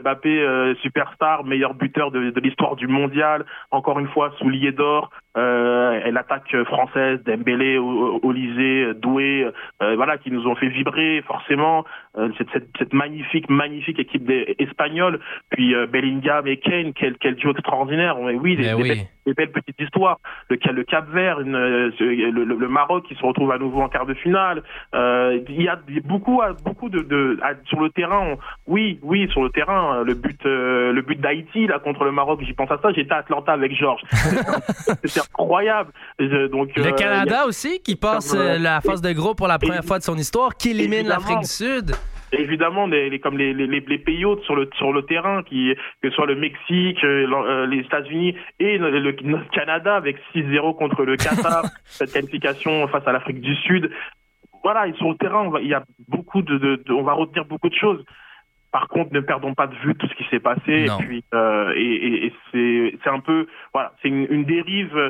Mbappé, superstar, meilleur buteur de l'histoire du mondial, encore une fois soulier d'or. L'attaque française, Dembélé, Olysée, Doué, voilà, qui nous ont fait vibrer forcément. Cette magnifique équipe espagnole. Puis Bellingham et Kane, quel duo extraordinaire. Oui, des belles petites histoires. Le Cap-Vert, le Maroc qui se retrouve à nouveau en quart de finale. Il y a beaucoup sur le terrain. Oui, sur le terrain, le but d'Haïti là contre le Maroc, j'y pense à ça. J'étais à Atlanta avec Georges. C'était incroyable. Le Canada aussi qui passe la phase de groupe pour la première fois de son histoire, qui élimine l'Afrique du Sud. Évidemment, comme les pays hôtes sur le terrain, que ce soit le Mexique, les États-Unis et le Canada avec 6-0 contre le Qatar, cette qualification face à l'Afrique du Sud. Voilà, sur le terrain, il y a beaucoup on va retenir beaucoup de choses. Par contre, ne perdons pas de vue tout ce qui s'est passé. Non. Et puis, c'est un peu, voilà, c'est une dérive.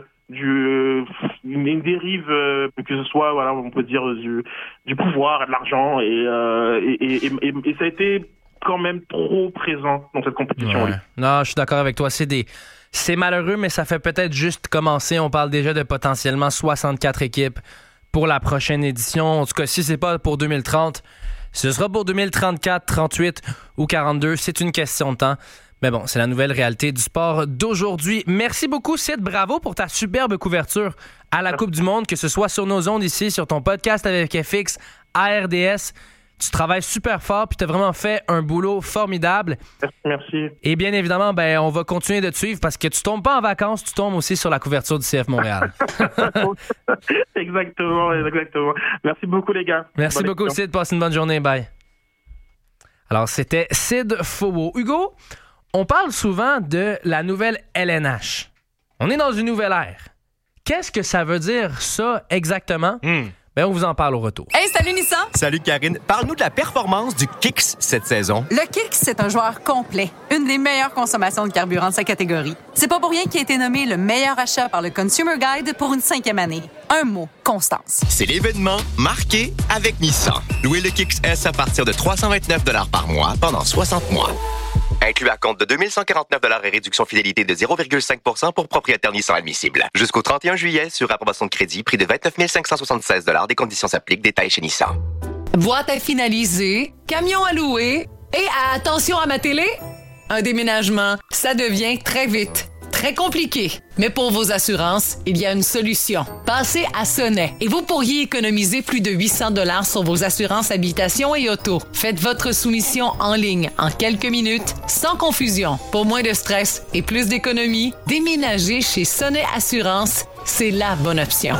Une dérive que ce soit, voilà, on peut dire du pouvoir, de l'argent et ça a été quand même trop présent dans cette compétition. Ouais. Non, je suis d'accord avec toi. C'est malheureux, mais ça fait peut-être juste commencer. On parle déjà de potentiellement 64 équipes pour la prochaine édition. En tout cas, si c'est pas pour 2030, ce sera pour 2034, 38 ou 42. C'est une question de temps. Mais bon, c'est la nouvelle réalité du sport d'aujourd'hui. Merci beaucoup, Sid. Bravo pour ta superbe couverture à la Coupe du Monde, que ce soit sur nos ondes ici, sur ton podcast avec FX, à RDS. Tu travailles super fort puis tu as vraiment fait un boulot formidable. Merci. Et bien évidemment, on va continuer de te suivre parce que tu tombes pas en vacances, tu tombes aussi sur la couverture du CF Montréal. Exactement. Merci beaucoup, les gars. Merci beaucoup, Sid. Passe une bonne journée. Bye. Alors, c'était Sid Fauveau. Hugo, on parle souvent de la nouvelle LNH. On est dans une nouvelle ère. Qu'est-ce que ça veut dire, ça, exactement? On vous en parle au retour. Hey, salut Nissan! Salut Karine. Parle-nous de la performance du Kicks cette saison. Le Kicks, c'est un joueur complet. Une des meilleures consommations de carburant de sa catégorie. C'est pas pour rien qu'il a été nommé le meilleur achat par le Consumer Guide pour une 5e année. Un mot, constance. C'est l'événement marqué avec Nissan. Louez le Kicks S à partir de 329 $ par mois pendant 60 mois. Inclus à compte de 2149 $ et réduction fidélité de 0,5% pour propriétaire Nissan admissible. Jusqu'au 31 juillet, sur approbation de crédit, prix de 29 576 $. Des conditions s'appliquent. Détails chez Nissan. Boîte à finaliser, camion à louer et attention à ma télé, un déménagement, ça devient très vite. Très compliqué. Mais pour vos assurances, il y a une solution. Passez à Sonnet et vous pourriez économiser plus de 800 $ sur vos assurances habitation et auto. Faites votre soumission en ligne en quelques minutes, sans confusion. Pour moins de stress et plus d'économie, déménagez chez Sonnet Assurance. C'est la bonne option.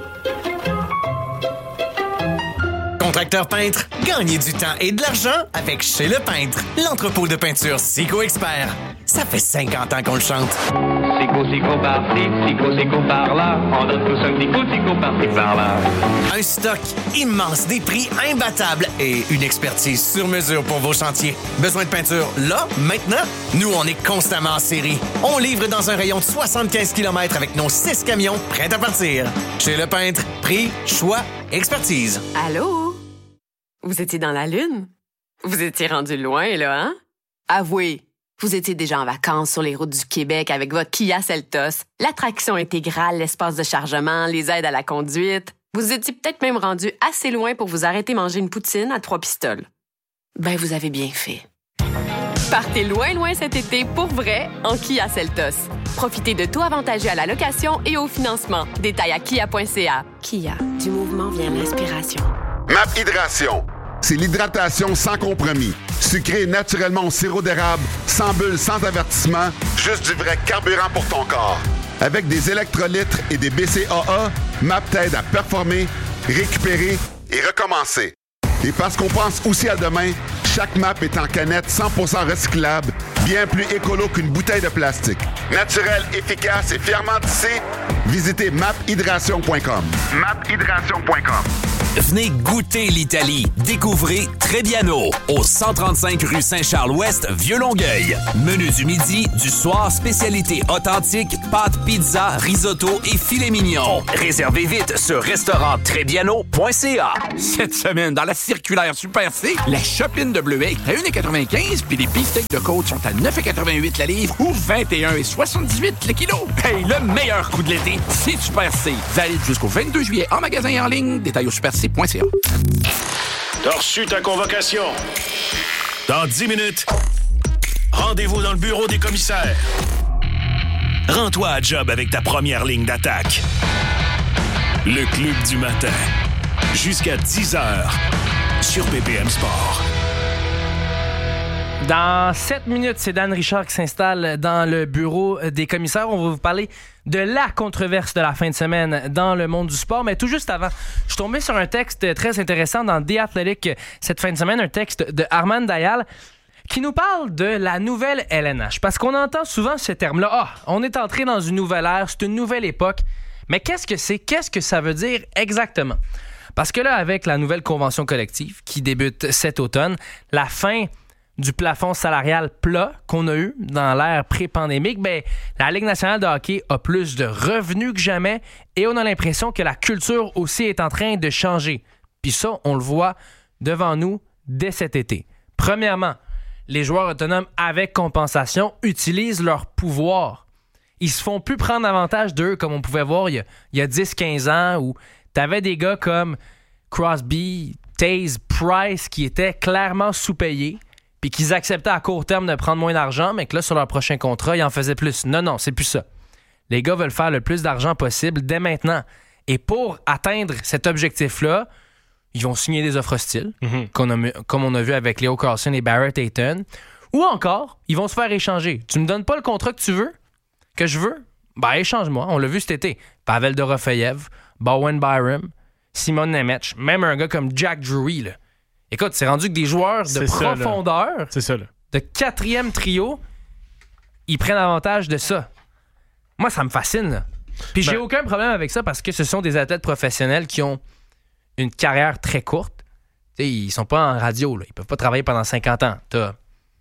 Contracteur peintre, gagnez du temps et de l'argent avec Chez Le Peintre, l'entrepôt de peinture Sico Expert. Ça fait 50 ans qu'on le chante. Sico par-ci, Sico par-là. On donne tous un petit coup de Sico par-ci, par-là. Un stock immense, des prix imbattables et une expertise sur mesure pour vos chantiers. Besoin de peinture là, maintenant? Nous, on est constamment en série. On livre dans un rayon de 75 km avec nos 6 camions prêts à partir. Chez Le Peintre, prix, choix, expertise. Allô? Vous étiez dans la Lune? Vous étiez rendu loin, là, hein? Avouez, vous étiez déjà en vacances sur les routes du Québec avec votre Kia Seltos, l'attraction intégrale, l'espace de chargement, les aides à la conduite. Vous étiez peut-être même rendu assez loin pour vous arrêter manger une poutine à 3 pistoles. Ben, vous avez bien fait. Partez loin cet été pour vrai en Kia Seltos. Profitez de tout avantageux à la location et au financement. Détails à kia.ca. Kia, du mouvement vient l'inspiration. MAP Hydration. C'est l'hydratation sans compromis. Sucrée naturellement au sirop d'érable, sans bulles, sans avertissement, juste du vrai carburant pour ton corps. Avec des électrolytes et des BCAA, MAP t'aide à performer, récupérer et recommencer. Et parce qu'on pense aussi à demain, chaque MAP est en canette 100% recyclable, bien plus écolo qu'une bouteille de plastique. Naturel, efficace et fièrement tissé, visitez maphydration.com. maphydration.com. Venez goûter l'Italie. Découvrez Trebbiano au 135 rue Saint-Charles-Ouest, Vieux-Longueuil. Menu du midi, du soir, spécialité authentique, pâtes, pizza, risotto et filet mignon. Réservez vite sur restauranttrebbiano.ca. Cette semaine, dans la circulaire Super C, la chopine de bleuet est à 1,95 puis les beefsteaks de côte sont à 9,88 la livre ou 21,78 le kilo. Hey, le meilleur coup de l'été, c'est Super C. Valide jusqu'au 22 juillet en magasin et en ligne. Détails au superc.ca. T'as reçu ta convocation. Dans 10 minutes, rendez-vous dans le bureau des commissaires. Rends-toi à job avec ta première ligne d'attaque. Le Club du matin. Jusqu'à 10h sur BPM Sport. Dans 7 minutes, c'est Dan Richard qui s'installe dans le bureau des commissaires. On va vous parler de la controverse de la fin de semaine dans le monde du sport. Mais tout juste avant, je suis tombé sur un texte très intéressant dans The Athletic cette fin de semaine, un texte de Armand Dayal qui nous parle de la nouvelle LNH. Parce qu'on entend souvent ce terme-là. Ah, on est entré dans une nouvelle ère, c'est une nouvelle époque. Mais qu'est-ce que c'est? Qu'est-ce que ça veut dire exactement? Parce que là, avec la nouvelle convention collective qui débute cet automne, la fin du plafond salarial plat qu'on a eu dans l'ère pré-pandémique, ben, la Ligue nationale de hockey a plus de revenus que jamais et on a l'impression que la culture aussi est en train de changer. Puis ça, on le voit devant nous dès cet été. Premièrement, les joueurs autonomes avec compensation utilisent leur pouvoir. Ils se font plus prendre avantage d'eux comme on pouvait voir il y a 10-15 ans où t'avais des gars comme Crosby, Taze, Price qui étaient clairement sous-payés puis qu'ils acceptaient à court terme de prendre moins d'argent, mais que là, sur leur prochain contrat, ils en faisaient plus. Non, c'est plus ça. Les gars veulent faire le plus d'argent possible dès maintenant. Et pour atteindre cet objectif-là, ils vont signer des offres hostiles, comme on a vu avec Leo Carlson et Barrett Hayton, ou encore, ils vont se faire échanger. Tu me donnes pas le contrat que tu veux, que je veux? Ben, échange-moi. On l'a vu cet été. Pavel Dorofeyev, Bowen Byram, Simon Nemec, même un gars comme Jack Drury, là. Écoute, c'est rendu que des joueurs de profondeur, de quatrième trio, ils prennent avantage de ça. Moi, ça me fascine, là. Puis j'ai aucun problème avec ça parce que ce sont des athlètes professionnels qui ont une carrière très courte. T'sais, ils sont pas en radio, là. Ils peuvent pas travailler pendant 50 ans. T'as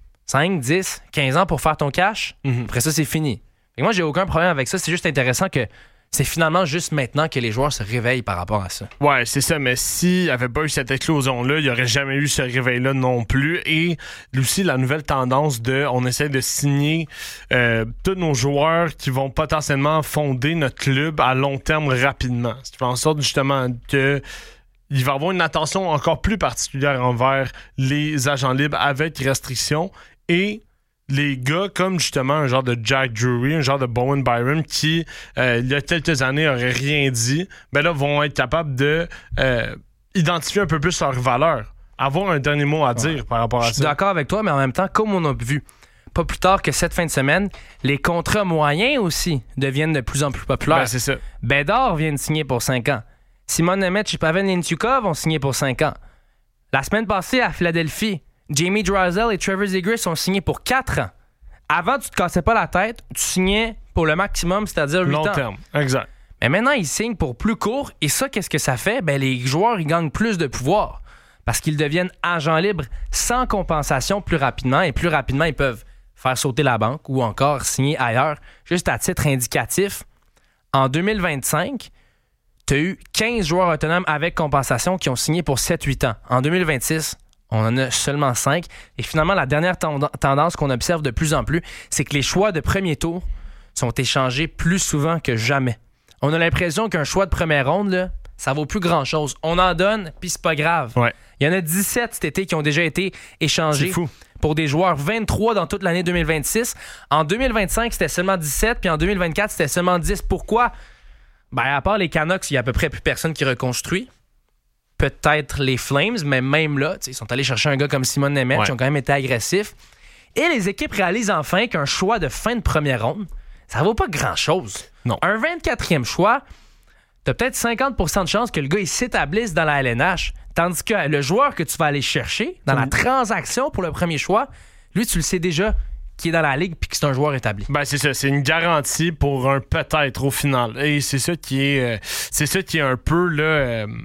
5, 10, 15 ans pour faire ton cash. Après ça, c'est fini. Et moi, j'ai aucun problème avec ça. C'est juste intéressant que c'est finalement juste maintenant que les joueurs se réveillent par rapport à ça. Ouais, c'est ça. Mais s'il n'y avait pas eu cette éclosion-là, il n'y aurait jamais eu ce réveil-là non plus. Et aussi, la nouvelle tendance on essaie de signer tous nos joueurs qui vont potentiellement fonder notre club à long terme rapidement. Ce qui fait en sorte justement que il va y avoir une attention encore plus particulière envers les agents libres avec restrictions et les gars comme justement un genre de Jack Drury, un genre de Bowen Byram qui, il y a quelques années, n'auraient rien dit, ben là, vont être capables de identifier un peu plus leurs valeurs, avoir un dernier mot à dire par rapport à ça. Je suis d'accord avec toi, mais en même temps, comme on a vu pas plus tard que cette fin de semaine, les contrats moyens aussi deviennent de plus en plus populaires. Ben, c'est ça. Bédard vient de signer pour 5 ans. Simon Nemec et Pavel Nientukov ont signé pour 5 ans. La semaine passée, à Philadelphie, Jamie Drysdale et Trevor Zegras ont signé pour 4 ans. Avant, tu te cassais pas la tête, tu signais pour le maximum, c'est-à-dire 8 ans. Long terme, exact. Mais maintenant, ils signent pour plus court. Et ça, qu'est-ce que ça fait? Ben, les joueurs, ils gagnent plus de pouvoir parce qu'ils deviennent agents libres sans compensation plus rapidement. Et plus rapidement, ils peuvent faire sauter la banque ou encore signer ailleurs. Juste à titre indicatif, en 2025, tu as eu 15 joueurs autonomes avec compensation qui ont signé pour 7-8 ans. En 2026, on en a seulement 5. Et finalement, la dernière tendance qu'on observe de plus en plus, c'est que les choix de premier tour sont échangés plus souvent que jamais. On a l'impression qu'un choix de première ronde, là, ça vaut plus grand-chose. On en donne, puis c'est pas grave. Ouais. Il y en a 17 cet été qui ont déjà été échangés pour des joueurs, 23 dans toute l'année 2026. En 2025, c'était seulement 17, puis en 2024, c'était seulement 10. Pourquoi? Ben, à part les Canucks, il y a à peu près plus personne qui reconstruit. Peut-être les Flames, mais même là, ils sont allés chercher un gars comme Simon Nemec, qui ont quand même été agressifs. Et les équipes réalisent enfin qu'un choix de fin de première ronde, ça vaut pas grand-chose. Non. Un 24e choix, t'as peut-être 50% de chance que le gars il s'établisse dans la LNH, tandis que le joueur que tu vas aller chercher dans la transaction pour le premier choix, lui, tu le sais déjà qu'il est dans la ligue puis que c'est un joueur établi. Ben c'est ça, c'est une garantie pour un peut-être au final. Et c'est ça qui est un peu là...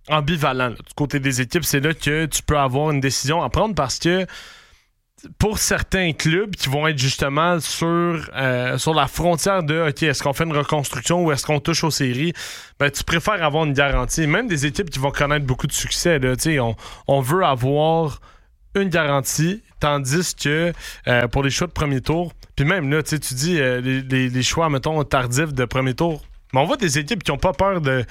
ambivalent là, du côté des équipes. C'est là que tu peux avoir une décision à prendre parce que pour certains clubs qui vont être justement sur la frontière de OK, est-ce qu'on fait une reconstruction ou est-ce qu'on touche aux séries, ben, tu préfères avoir une garantie. Même des équipes qui vont connaître beaucoup de succès, là, on veut avoir une garantie, tandis que pour les choix de premier tour, puis même là, tu dis les choix, mettons, tardifs de premier tour, mais on voit des équipes qui n'ont pas peur de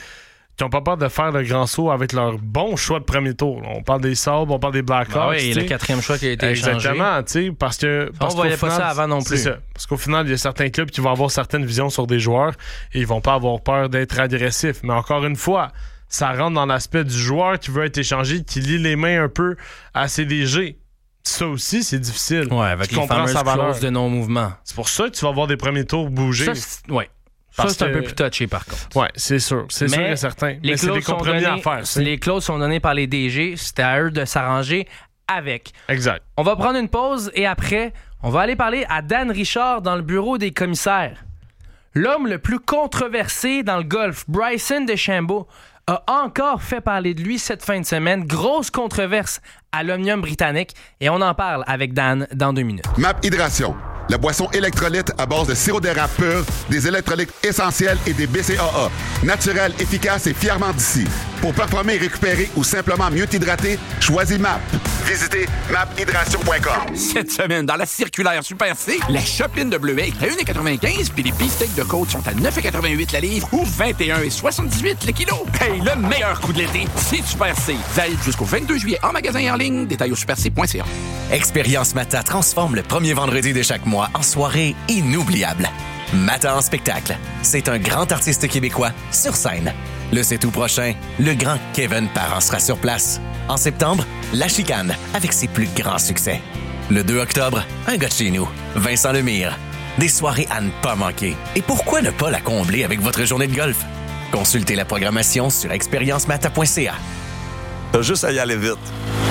faire le grand saut avec leur bon choix de premier tour. On parle des Sabres, on parle des Blackhawks. Oui, le 4e choix qui a été échangé. Exactement, parce que... On ne voyait pas ça avant non plus. C'est ça. Parce qu'au final, il y a certains clubs qui vont avoir certaines visions sur des joueurs et ils vont pas avoir peur d'être agressifs. Mais encore une fois, ça rentre dans l'aspect du joueur qui veut être échangé, qui lie les mains un peu à ses DG. Ça aussi, c'est difficile. Oui, avec les fameuses clauses de non-mouvement. C'est pour ça que tu vas avoir des premiers tours bouger. Oui. Ça, c'est un peu plus touché, par contre. Oui, c'est sûr. C'est sûr et certain. Mais c'est des compromis à faire. Les clauses sont données par les DG. C'était à eux de s'arranger avec. Exact. On va prendre une pause et après, on va aller parler à Dan Richard dans le bureau des commissaires. L'homme le plus controversé dans le golf, Bryson DeChambeau, a encore fait parler de lui cette fin de semaine. Grosse controverse à l'Omnium britannique. Et on en parle avec Dan dans 2 minutes. MAP Hydration. La boisson électrolyte à base de sirop d'érable pur, des électrolytes essentiels et des BCAA. Naturel, efficace et fièrement d'ici. Pour performer et récupérer ou simplement mieux t'hydrater, choisis MAP. Visitez maphydration.com. Cette semaine, dans la circulaire Super C, la chopeline de bleuet est à 1,95 puis les beefsteaks de côte sont à 9,88 la livre ou 21,78 le kilo. Hey, le meilleur coup de l'été, c'est Super C. Valide jusqu'au 22 juillet en magasin et en ligne. Détails au superc.ca. Expérience Mata transforme le premier vendredi de chaque mois en soirée inoubliable. Mata en spectacle. C'est un grand artiste québécois sur scène. Le 7 août prochain, le grand Kevin Parent sera sur place. En septembre, La Chicane avec ses plus grands succès. Le 2 octobre, un gars de chez nous, Vincent Lemire. Des soirées à ne pas manquer. Et pourquoi ne pas la combler avec votre journée de golf? Consultez la programmation sur expériencemata.ca. T'as juste à y aller vite.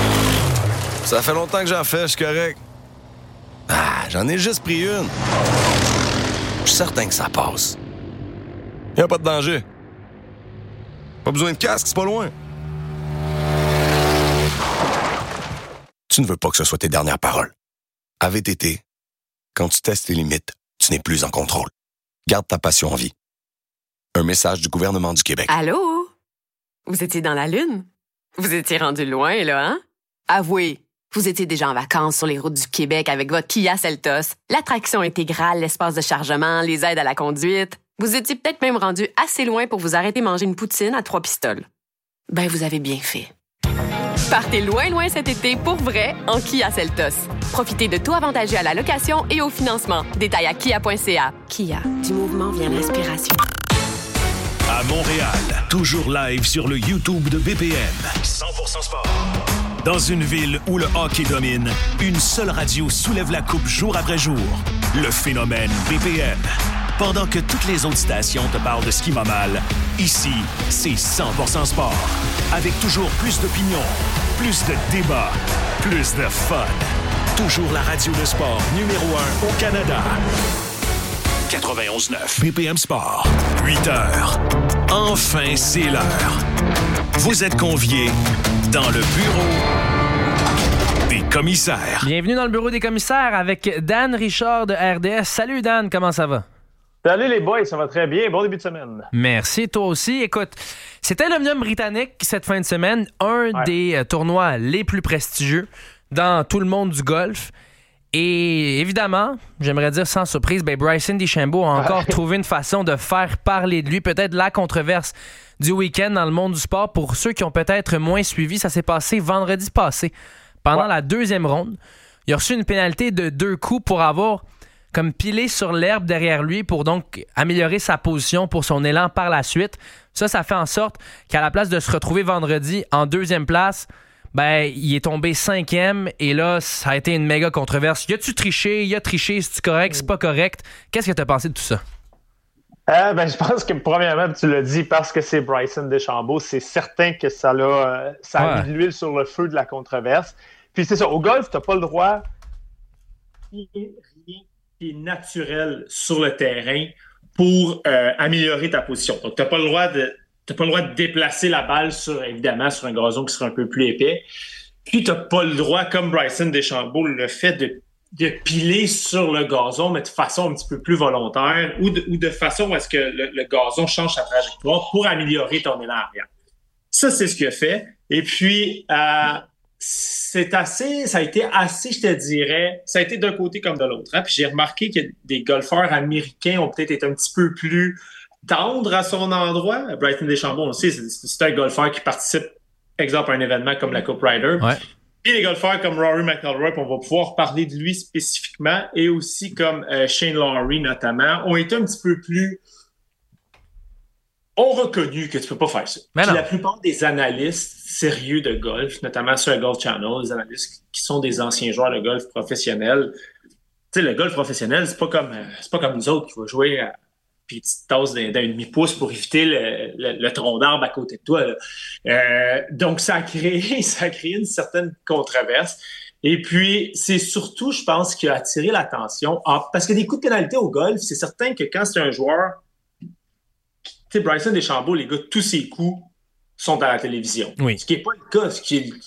Ça fait longtemps que j'en fais, je suis correct. Ah, j'en ai juste pris une. Je suis certain que ça passe. Y a pas de danger. Pas besoin de casque, c'est pas loin. Tu ne veux pas que ce soit tes dernières paroles. À VTT, quand tu testes tes limites, tu n'es plus en contrôle. Garde ta passion en vie. Un message du gouvernement du Québec. Allô? Vous étiez dans la Lune? Vous étiez rendu loin, là, hein? Avouez, vous étiez déjà en vacances sur les routes du Québec avec votre Kia Seltos, l'attraction intégrale, l'espace de chargement, les aides à la conduite. Vous étiez peut-être même rendu assez loin pour vous arrêter manger une poutine à 3 pistoles. Ben, vous avez bien fait. Partez loin, loin cet été pour vrai en Kia Seltos. Profitez de taux avantageux à la location et au financement. Détails à kia.ca. Kia, du mouvement vient l'inspiration. À Montréal, toujours live sur le YouTube de BPM. 100% sport. Dans une ville où le hockey domine, une seule radio soulève la coupe jour après jour. Le phénomène BPM. Pendant que toutes les autres stations te parlent de ski mal, ici, c'est 100% sport. Avec toujours plus d'opinions, plus de débats, plus de fun. Toujours la radio de sport numéro 1 au Canada. 91.9 BPM Sport. 8 heures. Enfin, c'est l'heure. Vous êtes conviés dans le bureau des commissaires. Bienvenue dans le bureau des commissaires avec Dan Richard de RDS. Salut Dan, comment ça va? Salut les boys, ça va très bien. Bon début de semaine. Merci, toi aussi. Écoute, c'était l'Omnium britannique cette fin de semaine, un des tournois les plus prestigieux dans tout le monde du golf. Et évidemment, j'aimerais dire sans surprise, Bryson DeChambeau a encore trouvé une façon de faire parler de lui. Peut-être la controverse du week-end dans le monde du sport. Pour ceux qui ont peut-être moins suivi, ça s'est passé vendredi passé. Pendant la deuxième ronde, il a reçu une pénalité de 2 coups pour avoir comme pilé sur l'herbe derrière lui pour donc améliorer sa position pour son élan par la suite. Ça fait en sorte qu'à la place de se retrouver vendredi en 2e place, il est tombé 5e et là, ça a été une méga controverse. Y a-tu triché? Y a triché? C'est-tu correct? C'est pas correct? Qu'est-ce que t'as pensé de tout ça? Je pense que premièrement, tu l'as dit, parce que c'est Bryson DeChambeau, c'est certain que ça a mis de l'huile sur le feu de la controverse. Puis c'est ça, au golf, t'as pas le droit rien qui est naturel sur le terrain pour améliorer ta position. Donc, t'as pas le droit t'as pas le droit de déplacer la balle évidemment sur un gazon qui sera un peu plus épais. Puis t'as pas le droit, comme Bryson DeChambeau le fait, de piler sur le gazon, mais de façon un petit peu plus volontaire ou de façon où est-ce que le gazon change sa trajectoire pour améliorer ton élan arrière. Ça, c'est ce qu'il a fait. Et puis, ça a été assez, je te dirais, ça a été d'un côté comme de l'autre. Hein? Puis j'ai remarqué que des golfeurs américains ont peut-être été un petit peu plus tendres à son endroit. Bryson DeChambeau, on le sait, c'est un golfeur qui participe, exemple, à un événement comme la Coupe Ryder. Ouais. Et les golfeurs comme Rory McIlroy, on va pouvoir parler de lui spécifiquement, et aussi comme Shane Lowry notamment, ont été un petit peu plus... ont reconnu que tu peux pas faire ça. Puis la plupart des analystes sérieux de golf, notamment sur le Golf Channel, les analystes qui sont des anciens joueurs de golf professionnels, tu sais, le golf professionnel, c'est pas comme nous autres qui vont jouer à puis tu te tasses d'un demi-pouce pour éviter le tronc d'arbre à côté de toi. Donc, ça a créé une certaine controverse. Et puis, c'est surtout, je pense, qui a attiré l'attention. Parce que des coups de pénalité au golf, c'est certain que quand c'est un joueur... Tu sais, Bryson DeChambeau, les gars, tous ses coups sont à la télévision. Oui. Ce qui n'est pas le cas.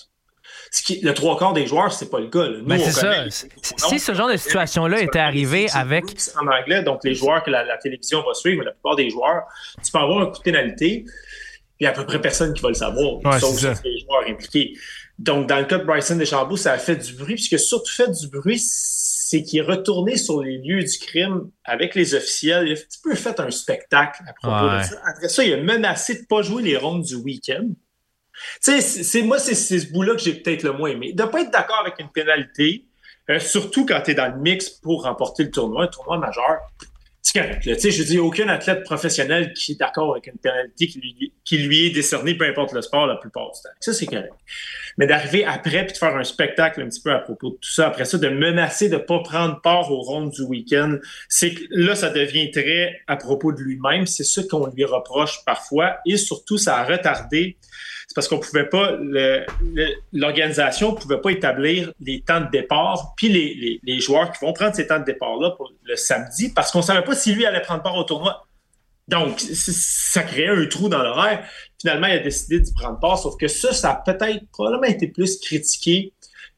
Le trois quarts des joueurs, c'est pas le cas. Nous, c'est ça. Si ce genre de situation-là était arrivé avec... En anglais, donc les joueurs que la télévision va suivre, la plupart des joueurs, tu peux avoir un coup de pénalité, il y a à peu près personne qui va le savoir, sauf les joueurs impliqués. Donc, dans le cas de Bryson DeChambeau, ça a fait du bruit. Puis ce qui a surtout fait du bruit, c'est qu'il est retourné sur les lieux du crime avec les officiels. Il a un petit peu fait un spectacle à propos de ça. Après ça, il a menacé de ne pas jouer les rondes du week-end. Tu sais, c'est ce bout-là que j'ai peut-être le moins aimé. De ne pas être d'accord avec une pénalité, surtout quand tu es dans le mix pour remporter le tournoi, un tournoi majeur, c'est correct. Tu sais, je dis, aucun athlète professionnel qui est d'accord avec une pénalité qui lui est décernée, peu importe le sport, la plupart du temps. Ça, c'est correct. Mais d'arriver après puis de faire un spectacle un petit peu à propos de tout ça, après ça, de menacer de ne pas prendre part aux rondes du week-end, c'est que là, ça devient très à propos de lui-même. C'est ça qu'on lui reproche parfois. Et surtout, ça a retardé. C'est parce qu'on pouvait pas, l'organisation ne pouvait pas établir les temps de départ, puis les joueurs qui vont prendre ces temps de départ-là pour le samedi, parce qu'on ne savait pas si lui allait prendre part au tournoi. Donc, ça créait un trou dans l'horaire. Finalement, il a décidé d'y prendre part, sauf que ça a peut-être probablement été plus critiqué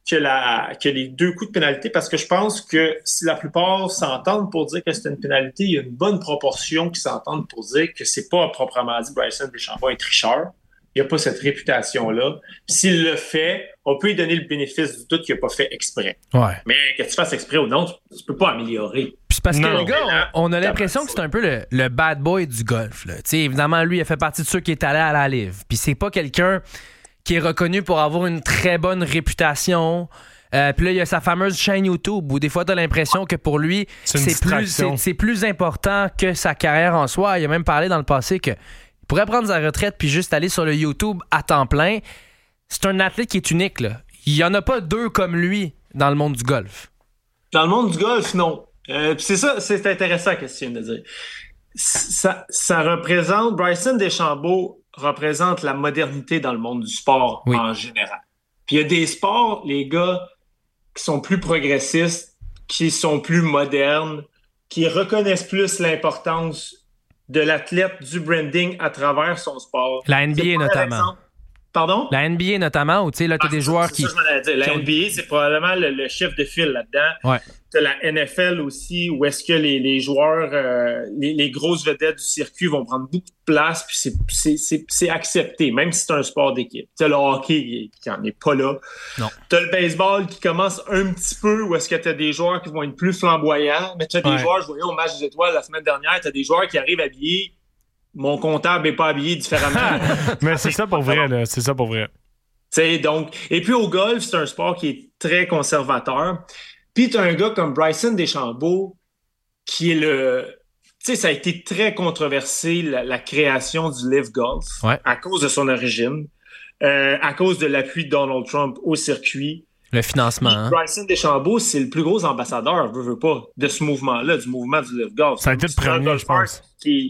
que les deux coups de pénalité, parce que je pense que si la plupart s'entendent pour dire que c'est une pénalité, il y a une bonne proportion qui s'entendent pour dire que c'est pas proprement dit Bryson DeChambeau un tricheur. Il n'y a pas cette réputation-là. Puis s'il le fait, on peut lui donner le bénéfice du doute qu'il n'a pas fait exprès. Ouais. Mais que tu fasses exprès ou non, tu ne peux pas améliorer. Puis c'est parce que le gars, on a l'impression que c'est un peu le bad boy du golf. Évidemment, lui, il a fait partie de ceux qui est allé à la LIV. Puis c'est pas quelqu'un qui est reconnu pour avoir une très bonne réputation. Puis là, il y a sa fameuse chaîne YouTube où des fois, tu as l'impression que pour lui, c'est plus important que sa carrière en soi. Il a même parlé dans le passé que pourrait prendre sa retraite puis juste aller sur le YouTube à temps plein. C'est un athlète qui est unique, là. Il n'y en a pas deux comme lui dans le monde du golf. Dans le monde du golf, non. C'est ça, c'est intéressant ce que tu viens de dire. Ça représente, Bryson DeChambeau représente la modernité dans le monde du sport en général. Puis il y a des sports, les gars, qui sont plus progressistes, qui sont plus modernes, qui reconnaissent plus l'importance de l'athlète, du branding à travers son sport. La NBA notamment. Pardon? La NBA notamment, où tu sais, là, tu as des joueurs qui... C'est ça que je m'en allais dire. La NBA, c'est probablement le chef de file là-dedans. Ouais. Tu as la NFL aussi, où est-ce que les joueurs, les grosses vedettes du circuit vont prendre beaucoup de place, puis c'est accepté, même si c'est un sport d'équipe. Tu as le hockey qui n'en est pas là. Non. Tu as le baseball qui commence un petit peu, où est-ce que tu as des joueurs qui vont être plus flamboyants, mais tu as des joueurs, je voyais au match des étoiles la semaine dernière, tu as des joueurs qui arrivent habillés. Mon comptable n'est pas habillé différemment. Mais c'est ça pour vrai, là. C'est ça pour vrai. Donc, et puis au golf, c'est un sport qui est très conservateur. Puis tu as un gars comme Bryson DeChambeau qui est le... Tu sais, ça a été très controversé, la création du LIV Golf, à cause de son origine, à cause de l'appui de Donald Trump au circuit. Le financement. Hein? Bryson DeChambeau, c'est le plus gros ambassadeur, veux pas, de ce mouvement-là, du mouvement du LIV Golf. Ça a été le premier, je pense.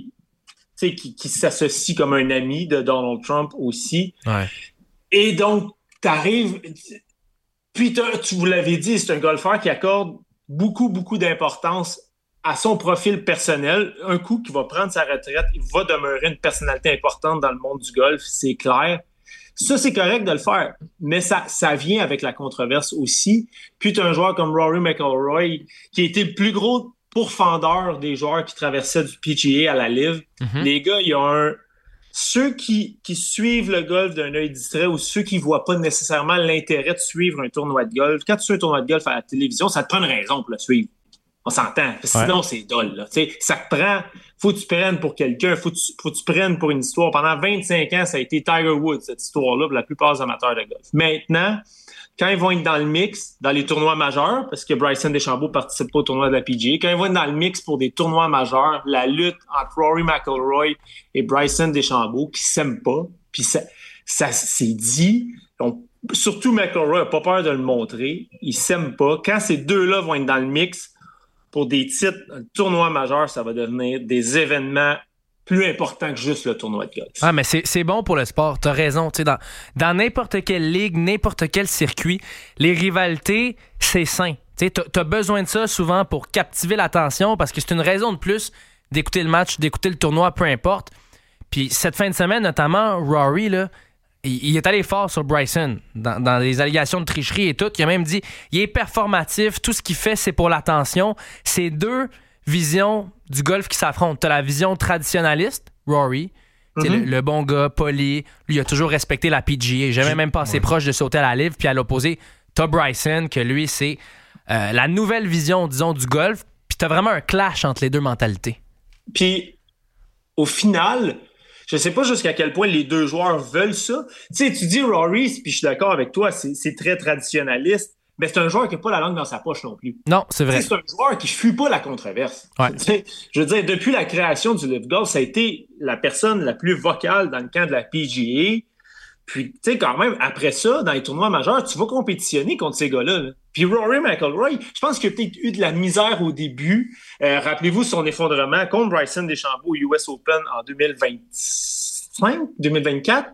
Qui s'associe comme un ami de Donald Trump aussi. Ouais. Et donc, t'arrives... Puis, tu vous l'avez dit, c'est un golfeur qui accorde beaucoup, beaucoup d'importance à son profil personnel, un coup qu'il va prendre sa retraite, il va demeurer une personnalité importante dans le monde du golf, c'est clair. Ça, c'est correct de le faire, mais ça vient avec la controverse aussi. Puis tu as un joueur comme Rory McIlroy qui a été le plus gros pourfendeur des joueurs qui traversaient du PGA à la LIV. Mm-hmm. Les gars, il y a ceux qui suivent le golf d'un œil distrait ou ceux qui ne voient pas nécessairement l'intérêt de suivre un tournoi de golf. Quand tu suis un tournoi de golf à la télévision, ça te prend une raison pour le suivre. On s'entend. Sinon, c'est dole. Là. Ça te prend. Faut que tu prennes pour quelqu'un. Faut que tu prennes pour une histoire. Pendant 25 ans, ça a été Tiger Woods, cette histoire-là, pour la plupart des amateurs de golf. Maintenant, quand ils vont être dans le mix, dans les tournois majeurs, parce que Bryson DeChambeau ne participe pas au tournoi de la PGA, quand ils vont être dans le mix pour des tournois majeurs, la lutte entre Rory McIlroy et Bryson DeChambeau, qui s'aiment pas, puis ça c'est dit. Donc, surtout McIlroy n'a pas peur de le montrer. Ils s'aiment pas. Quand ces deux-là vont être dans le mix, pour des titres, un tournoi majeur, ça va devenir des événements plus importants que juste le tournoi de golf. Ah, mais c'est bon pour le sport, t'as raison. Dans n'importe quelle ligue, n'importe quel circuit, les rivalités, c'est sain. T'as besoin de ça souvent pour captiver l'attention parce que c'est une raison de plus d'écouter le match, d'écouter le tournoi, peu importe. Puis cette fin de semaine, notamment, Rory, là, il est allé fort sur Bryson dans les allégations de tricherie et tout. Il a même dit il est performatif, tout ce qu'il fait, c'est pour l'attention. C'est deux visions du golf qui s'affrontent. T'as la vision traditionnaliste, Rory, le bon gars, poli. Lui, il a toujours respecté la PGA. Il n'a jamais même passé proche de sauter à la LIV. Puis à l'opposé, t'as Bryson, que lui, c'est la nouvelle vision, disons, du golf. Puis t'as vraiment un clash entre les deux mentalités. Puis, au final... Je sais pas jusqu'à quel point les deux joueurs veulent ça. Tu sais, tu dis Rory, puis je suis d'accord avec toi, c'est très traditionnaliste, mais c'est un joueur qui n'a pas la langue dans sa poche non plus. Non, c'est vrai. C'est un joueur qui fuit pas la controverse. Ouais. Je veux dire, depuis la création du LIV Golf, ça a été la personne la plus vocale dans le camp de la PGA. Puis, tu sais, quand même, après ça, dans les tournois majeurs, tu vas compétitionner contre ces gars-là. Là. Puis Rory McIlroy, je pense qu'il a peut-être eu de la misère au début. Rappelez-vous son effondrement contre Bryson DeChambeau au US Open en 2024.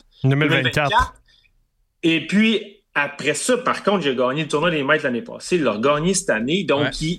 Et puis, après ça, par contre, j'ai gagné le tournoi des maîtres l'année passée. Il l'a gagné cette année. Donc, il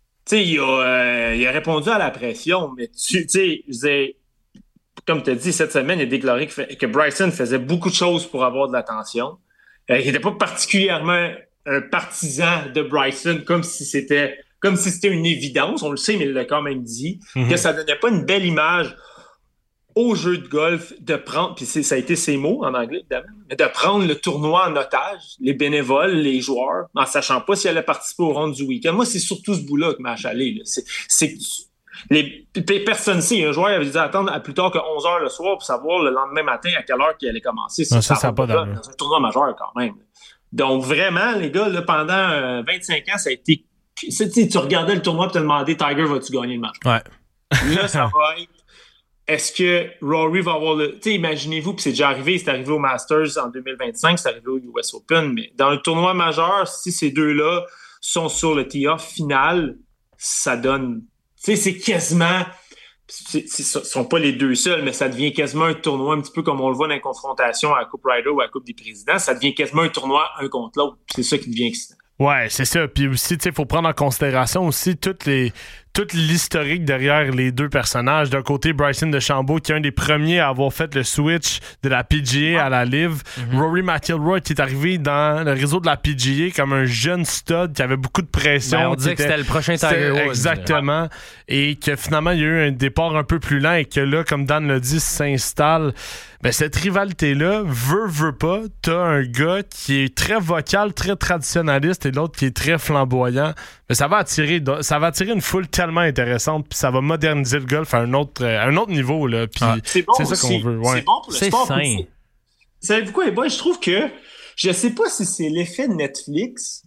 a répondu à la pression. Mais tu sais, je disais... Comme tu as dit, cette semaine, il a déclaré que Bryson faisait beaucoup de choses pour avoir de l'attention. Il n'était pas particulièrement un partisan de Bryson, comme si c'était une évidence. On le sait, mais il l'a quand même dit, que ça donnait pas une belle image au jeu de golf de prendre, puis ça a été ses mots en anglais, évidemment, mais de prendre le tournoi en otage, les bénévoles, les joueurs, en sachant pas s'ils allaient participer aux rondes du week-end. Moi, c'est surtout ce bout-là qui m'a achalé. C'est que personne ne sait. Un joueur avait dit attendre à plus tard que 11h le soir pour savoir le lendemain matin à quelle heure qu'il allait commencer. Ça pas dans un tournoi majeur quand même. Donc vraiment, les gars, là, pendant 25 ans, ça a été... Tu regardais le tournoi et te demandais Tiger, vas-tu gagner le match? Ouais. Là, ça va être... Est-ce que Rory va avoir le... Tu sais, imaginez-vous, puis c'est déjà arrivé, c'est arrivé au Masters en 2025, c'est arrivé au US Open, mais dans le tournoi majeur, si ces deux-là sont sur le tee-off final, ça donne... Tu sais, c'est quasiment... Ce ne sont pas les deux seuls, mais ça devient quasiment un tournoi un petit peu comme on le voit dans les confrontations à la Coupe Ryder ou à la Coupe des Présidents. Ça devient quasiment un tournoi un contre l'autre. C'est ça qui devient excitant. Ouais, c'est ça. Puis aussi, tu sais, il faut prendre en considération aussi tout l'historique derrière les deux personnages. D'un côté, Bryson DeChambeau, qui est un des premiers à avoir fait le switch de la PGA à la LIV. Rory McIlroy, qui est arrivé dans le réseau de la PGA comme un jeune stud qui avait beaucoup de pression. On disait que c'était le prochain Tiger Woods. Exactement. Ouais. Et que finalement, il y a eu un départ un peu plus lent et que là, comme Dan l'a dit, s'installe. Ben, cette rivalité-là, veut pas, t'as un gars qui est très vocal, très traditionnaliste et l'autre qui est très flamboyant. Mais ça va attirer une foule tellement intéressante, puis ça va moderniser le golf à un autre niveau, là. Puis c'est bon, c'est ça qu'on veut. Ouais. C'est bon pour le sport. Sain. Savez-vous quoi, les boys? Je trouve que, je sais pas si c'est l'effet de Netflix,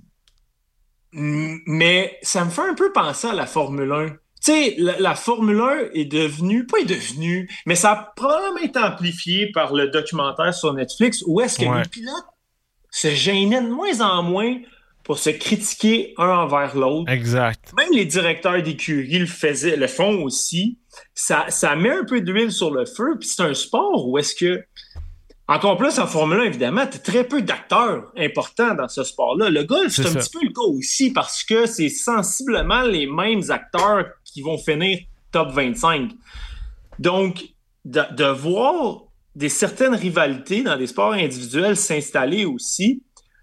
mais ça me fait un peu penser à la Formule 1. Tu sais, la Formule 1 mais ça a probablement été amplifié par le documentaire sur Netflix, où est-ce que les pilotes se gênaient de moins en moins pour se critiquer un envers l'autre. Exact. Même les directeurs d'écurie le font aussi. Ça met un peu d'huile sur le feu, puis c'est un sport où est-ce que... Encore plus en Formule 1, évidemment, t'as très peu d'acteurs importants dans ce sport-là. Le golf, c'est un petit peu le cas aussi parce que c'est sensiblement les mêmes acteurs qui vont finir top 25. Donc, de voir certaines rivalités dans des sports individuels s'installer aussi,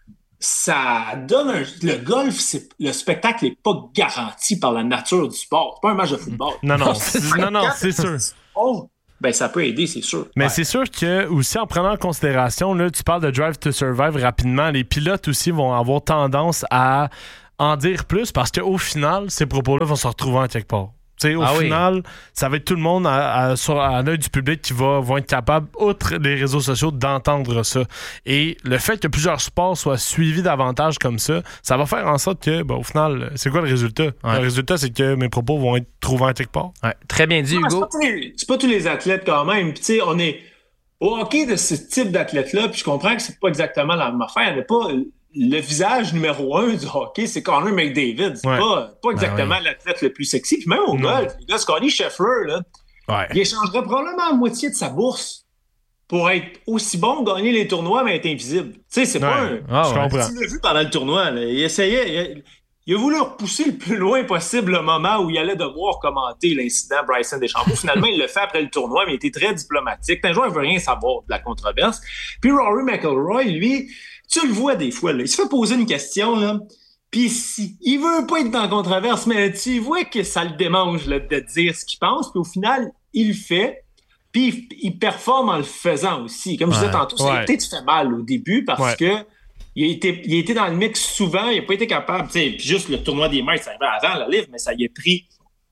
ça donne le golf, le spectacle n'est pas garanti par la nature du sport. C'est pas un match de football. Non, c'est sûr. Ben, ça peut aider, c'est sûr. Mais c'est sûr que, aussi, en prenant en considération, là, tu parles de Drive to Survive rapidement, les pilotes aussi vont avoir tendance à en dire plus parce qu'au final, ces propos-là vont se retrouver en quelque part. Au final, ça va être tout le monde à l'œil du public qui vont être capable, outre les réseaux sociaux, d'entendre ça. Et le fait que plusieurs sports soient suivis davantage comme ça va faire en sorte que, au final, c'est quoi le résultat? Le résultat, c'est que mes propos vont être trouvés en quelque part. Très bien dit, Hugo. C'est pas tous les athlètes quand même. Puis, on est au hockey de ce type d'athlète-là, puis je comprends que c'est pas exactement la même affaire. Il n'y a pas... Le visage numéro 1 du hockey, c'est Connor McDavid. C'est pas exactement l'athlète le plus sexy. Puis même au golf, les gars, Scotty Scheffler, là, il échangerait probablement la moitié de sa bourse pour être aussi bon, gagner les tournois, mais être invisible. Tu sais, c'est pas un... Je comprends. Tu l'as vu pendant le tournoi. Là, il essayait... Il a voulu repousser le plus loin possible le moment où il allait devoir commenter l'incident Bryson DeChambeau. Finalement, il le fait après le tournoi, mais il était très diplomatique. Un joueur ne veut rien savoir de la controverse. Puis Rory McIlroy, lui... Tu le vois des fois, là, il se fait poser une question, là, puis il veut pas être dans la controverse, mais tu vois que ça le démange là, de dire ce qu'il pense, puis au final, il le fait, puis il performe en le faisant aussi. Comme je disais tantôt, ça a peut-être fait mal au début parce que il a été dans le mix souvent, il n'a pas été capable, tu sais, puis juste le tournoi des maîtres, ça arrivait avant le livre, mais ça y a pris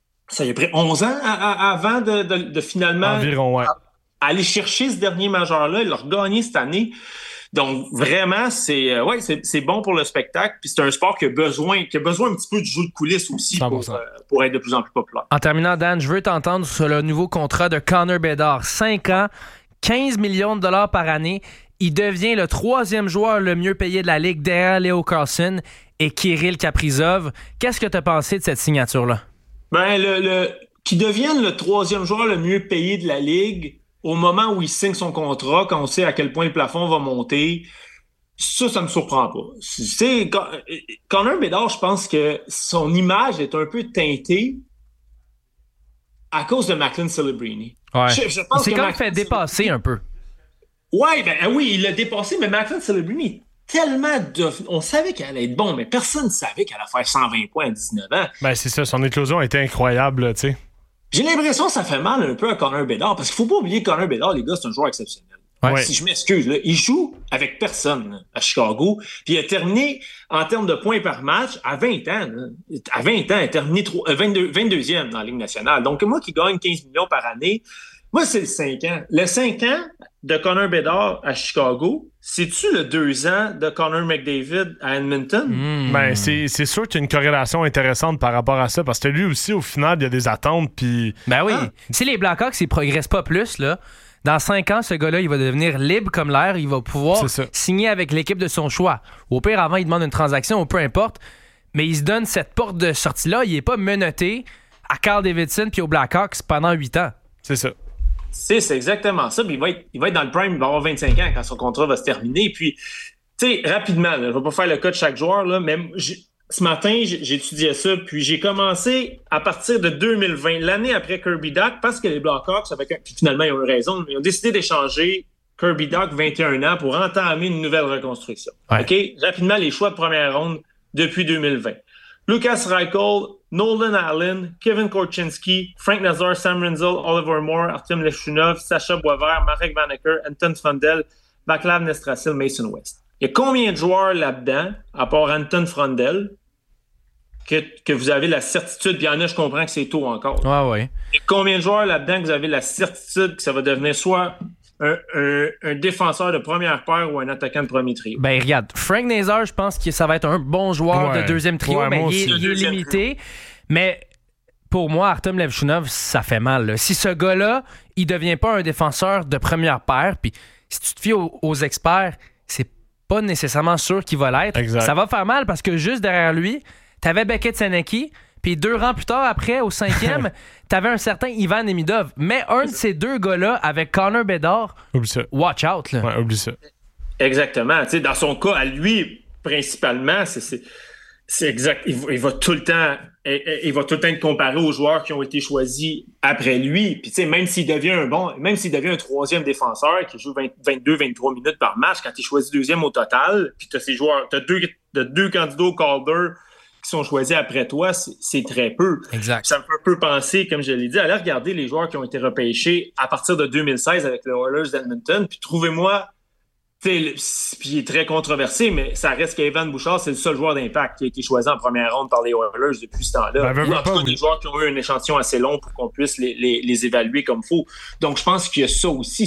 11 ans avant de finalement aller chercher ce dernier majeur-là, il l'a regagné cette année. Donc, vraiment, c'est bon pour le spectacle. Puis c'est un sport qui a besoin un petit peu du jeu de coulisses aussi pour être de plus en plus populaire. En terminant, Dan, je veux t'entendre sur le nouveau contrat de Connor Bedard. 5 ans, 15 millions de dollars par année. Il devient le 3e joueur le mieux payé de la Ligue derrière Leo Carlsson et Kirill Kaprizov. Qu'est-ce que tu as pensé de cette signature-là? Ben, qu'il devienne le 3e joueur le mieux payé de la Ligue... Au moment où il signe son contrat, quand on sait à quel point le plafond va monter, ça me surprend pas. Connor Bedard, je pense que son image est un peu teintée à cause de Macklin Celebrini. Je pense c'est quand même fait dépasser un peu. Oui, il l'a dépassé, mais Macklin Celebrini tellement on savait qu'elle allait être bon, mais personne ne savait qu'elle allait faire 120 points à 19 ans. Ben c'est ça, son éclosion a été incroyable, tu sais. J'ai l'impression que ça fait mal un peu à Connor Bedard, parce qu'il faut pas oublier que Connor Bedard, les gars, c'est un joueur exceptionnel. Si je m'excuse, là, il joue avec personne à Chicago, puis il a terminé en termes de points par match à 20 ans. Là. À 20 ans, il a terminé 22e dans la Ligue nationale. Donc moi qui gagne 15 millions par année, moi c'est le 5 ans. Le 5 ans de Connor Bedard à Chicago, c'est-tu le 2 ans de Connor McDavid à Edmonton? Ben, c'est sûr qu'il y a une corrélation intéressante par rapport à ça, parce que lui aussi, au final, il y a des attentes. Puis... Ben oui. Si les Blackhawks, ils progressent pas plus, là, dans 5 ans, ce gars-là, il va devenir libre comme l'air. Il va pouvoir signer avec l'équipe de son choix. Au pire, avant, il demande une transaction, ou peu importe. Mais il se donne cette porte de sortie-là. Il est pas menotté à Carl Davidson puis aux Blackhawks pendant 8 ans. C'est ça. C'est exactement ça. Puis il va être dans le prime, il va avoir 25 ans quand son contrat va se terminer. Puis, tu sais, rapidement, là, je ne vais pas faire le cas de chaque joueur, là, mais ce matin, j'ai étudié ça, puis j'ai commencé à partir de 2020, l'année après Kirby Dach, parce que les Blackhawks, puis finalement, ils ont eu raison, ils ont décidé d'échanger Kirby Dach, 21 ans, pour entamer une nouvelle reconstruction. OK? Rapidement, les choix de première ronde depuis 2020. Lucas Reichel, Nolan Allen, Kevin Korchinski, Frank Nazar, Sam Rinzel, Oliver Moore, Artem Leshunov, Sacha Boisvert, Marek Vanacker, Anton Frondel, Vaclav Nestrasil, Mason West. Il y a combien de joueurs là-dedans, à part Anton Frondel, que vous avez la certitude, puis il y en a, je comprends que c'est tôt encore. Il y a combien de joueurs là-dedans que vous avez la certitude que ça va devenir soit un défenseur de première paire ou un attaquant de premier trio? Ben regarde, Frank Nazar, je pense que ça va être un bon joueur de deuxième trio, mais il est limité. Mais pour moi, Artem Levchunov, ça fait mal. Là. Si ce gars-là, il devient pas un défenseur de première paire, puis si tu te fies aux experts, c'est pas nécessairement sûr qu'il va l'être. Exact. Ça va faire mal parce que juste derrière lui, t'avais Beckett Senecki, puis 2 rangs plus tard, après, au 5e, t'avais un certain Ivan Demidov. Mais un de ces deux gars-là, avec Connor Bedard, watch out. Là. Ouais, oublie ça. Exactement. T'sais, dans son cas, à lui, principalement, C'est exact. Il va tout le temps être comparé aux joueurs qui ont été choisis après lui. Puis tu sais, même s'il devient un troisième défenseur qui joue 22-23 minutes par match, quand il est choisi deuxième au total, puis t'as deux candidats au Calder qui sont choisis après toi, c'est très peu. Exact. Ça me fait un peu penser, comme je l'ai dit, allez regarder les joueurs qui ont été repêchés à partir de 2016 avec les Oilers d'Edmonton, puis trouvez-moi. Puis il est très controversé, mais ça reste qu'Evan Bouchard, c'est le seul joueur d'impact qui a été choisi en première ronde par les Oilers depuis ce temps-là. En tout cas, des joueurs qui ont eu un échantillon assez long pour qu'on puisse les évaluer comme il faut. Donc, je pense qu'il y a ça aussi.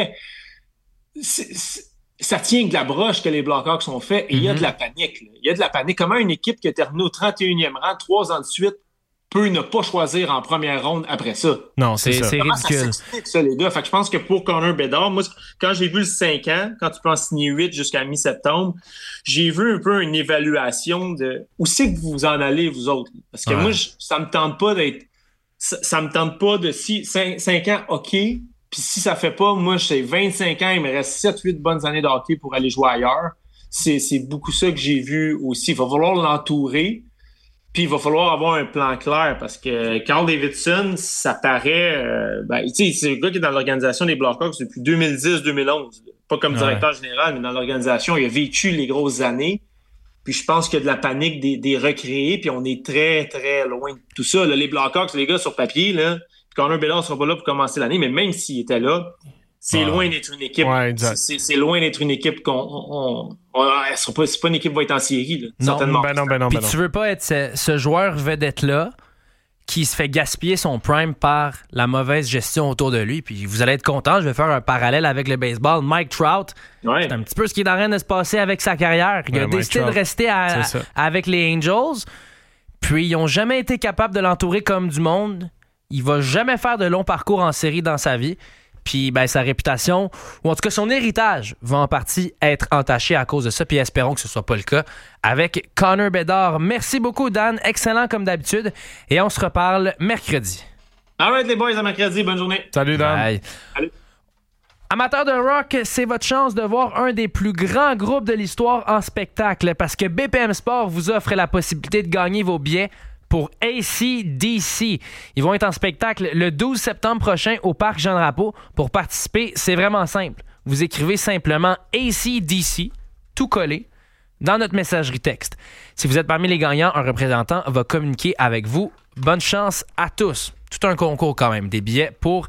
Ça tient de la broche que les Blackhawks ont fait et il y a de la panique. Là. Il y a de la panique. Comment une équipe qui a terminé au 31e rang 3 ans de suite peut ne pas choisir en première ronde après ça? Non, c'est Comment ridicule. Ça s'explique, ça, les gars? Fait que je pense que pour Connor Bedard, moi, quand j'ai vu le 5 ans, quand tu peux en signer 8 jusqu'à mi-septembre, j'ai vu un peu une évaluation de où c'est que vous en allez, vous autres. Parce que moi, ça me tente pas d'être... Ça me tente pas de... Si 5 ans, OK. Puis si ça fait pas, moi, j'ai 25 ans, il me reste 7-8 bonnes années de hockey pour aller jouer ailleurs. C'est beaucoup ça que j'ai vu aussi. Il va falloir l'entourer. Puis il va falloir avoir un plan clair parce que Carl Davidson, ça paraît... tu sais, c'est le gars qui est dans l'organisation des Blackhawks depuis 2010-2011. Pas comme directeur général, mais dans l'organisation, il a vécu les grosses années. Puis je pense qu'il y a de la panique des recréés, puis on est très, très loin de tout ça. Là, les Blackhawks, les gars, sur papier, là, Connor Bedard ne sera pas là pour commencer l'année, mais même s'il était là, c'est loin d'être une équipe. C'est loin d'être une équipe c'est pas une équipe qui va être en série, là, certainement. Puis tu veux pas être ce joueur vedette-là qui se fait gaspiller son prime par la mauvaise gestion autour de lui. Puis vous allez être content, je vais faire un parallèle avec le baseball. Mike Trout, c'est un petit peu ce qui est en train de se passer avec sa carrière. Il a décidé de rester avec les Angels, puis ils n'ont jamais été capables de l'entourer comme du monde. Il va jamais faire de long parcours en série dans sa vie. Puis sa réputation, ou en tout cas son héritage, va en partie être entaché à cause de ça. Puis espérons que ce soit pas le cas avec Connor Bedard. Merci beaucoup, Dan. Excellent comme d'habitude. Et on se reparle mercredi. All right, les boys, à mercredi. Bonne journée. Salut, Dan. Bye. Salut. Amateurs de rock, c'est votre chance de voir un des plus grands groupes de l'histoire en spectacle parce que BPM Sport vous offre la possibilité de gagner vos billets pour AC/DC. Ils vont être en spectacle le 12 septembre prochain au Parc Jean-Drapeau. Pour participer, c'est vraiment simple. Vous écrivez simplement AC/DC, tout collé, dans notre messagerie texte. Si vous êtes parmi les gagnants, un représentant va communiquer avec vous. Bonne chance à tous. Tout un concours quand même, des billets pour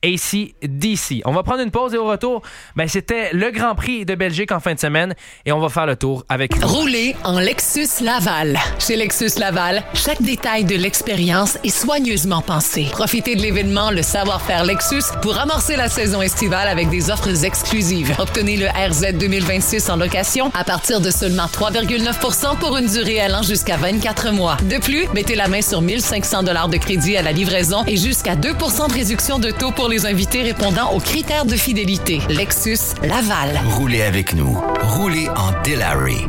AC/DC. On va prendre une pause et au retour, c'était le Grand Prix de Belgique en fin de semaine et on va faire le tour avec vous. Roulez en Lexus Laval. Chez Lexus Laval, chaque détail de l'expérience est soigneusement pensé. Profitez de l'événement Le Savoir-faire Lexus pour amorcer la saison estivale avec des offres exclusives. Obtenez le RZ 2026 en location à partir de seulement 3,9% pour une durée allant jusqu'à 24 mois. De plus, mettez la main sur 1 500 $ de crédit à la livraison et jusqu'à 2% de réduction de taux pour les invités répondant aux critères de fidélité. Lexus Laval. Roulez avec nous. Roulez en Delary.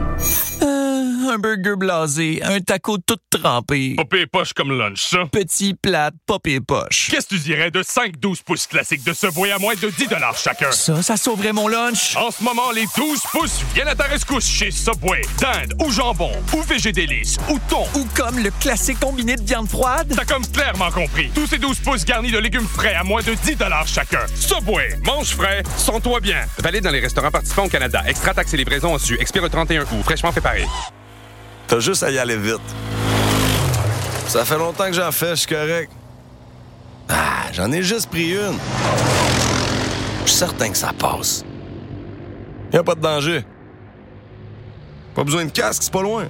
Un burger blasé, un taco tout trempé. Pas pire poche comme lunch, ça. Petit plat, pas pire poche. Qu'est-ce que tu dirais de 5-12 pouces classiques de Subway à moins de 10 $ chacun? Ça sauverait mon lunch. En ce moment, les 12 pouces viennent à ta rescousse chez Subway. Dinde ou jambon ou végédélice ou thon. Ou comme le classique combiné de viande froide. T'as comme clairement compris. Tous ces 12 pouces garnis de légumes frais à moins de 10 $ chacun. Subway, mange frais, sens-toi bien. Valide dans les restaurants participants au Canada. Extra taxes et livraison en su. Expire le 31 août. Fraîchement préparé. T'as juste à y aller vite. Ça fait longtemps que j'en fais, je suis correct. J'en ai juste pris une. Je suis certain que ça passe. Y a pas de danger. Pas besoin de casque, c'est pas loin.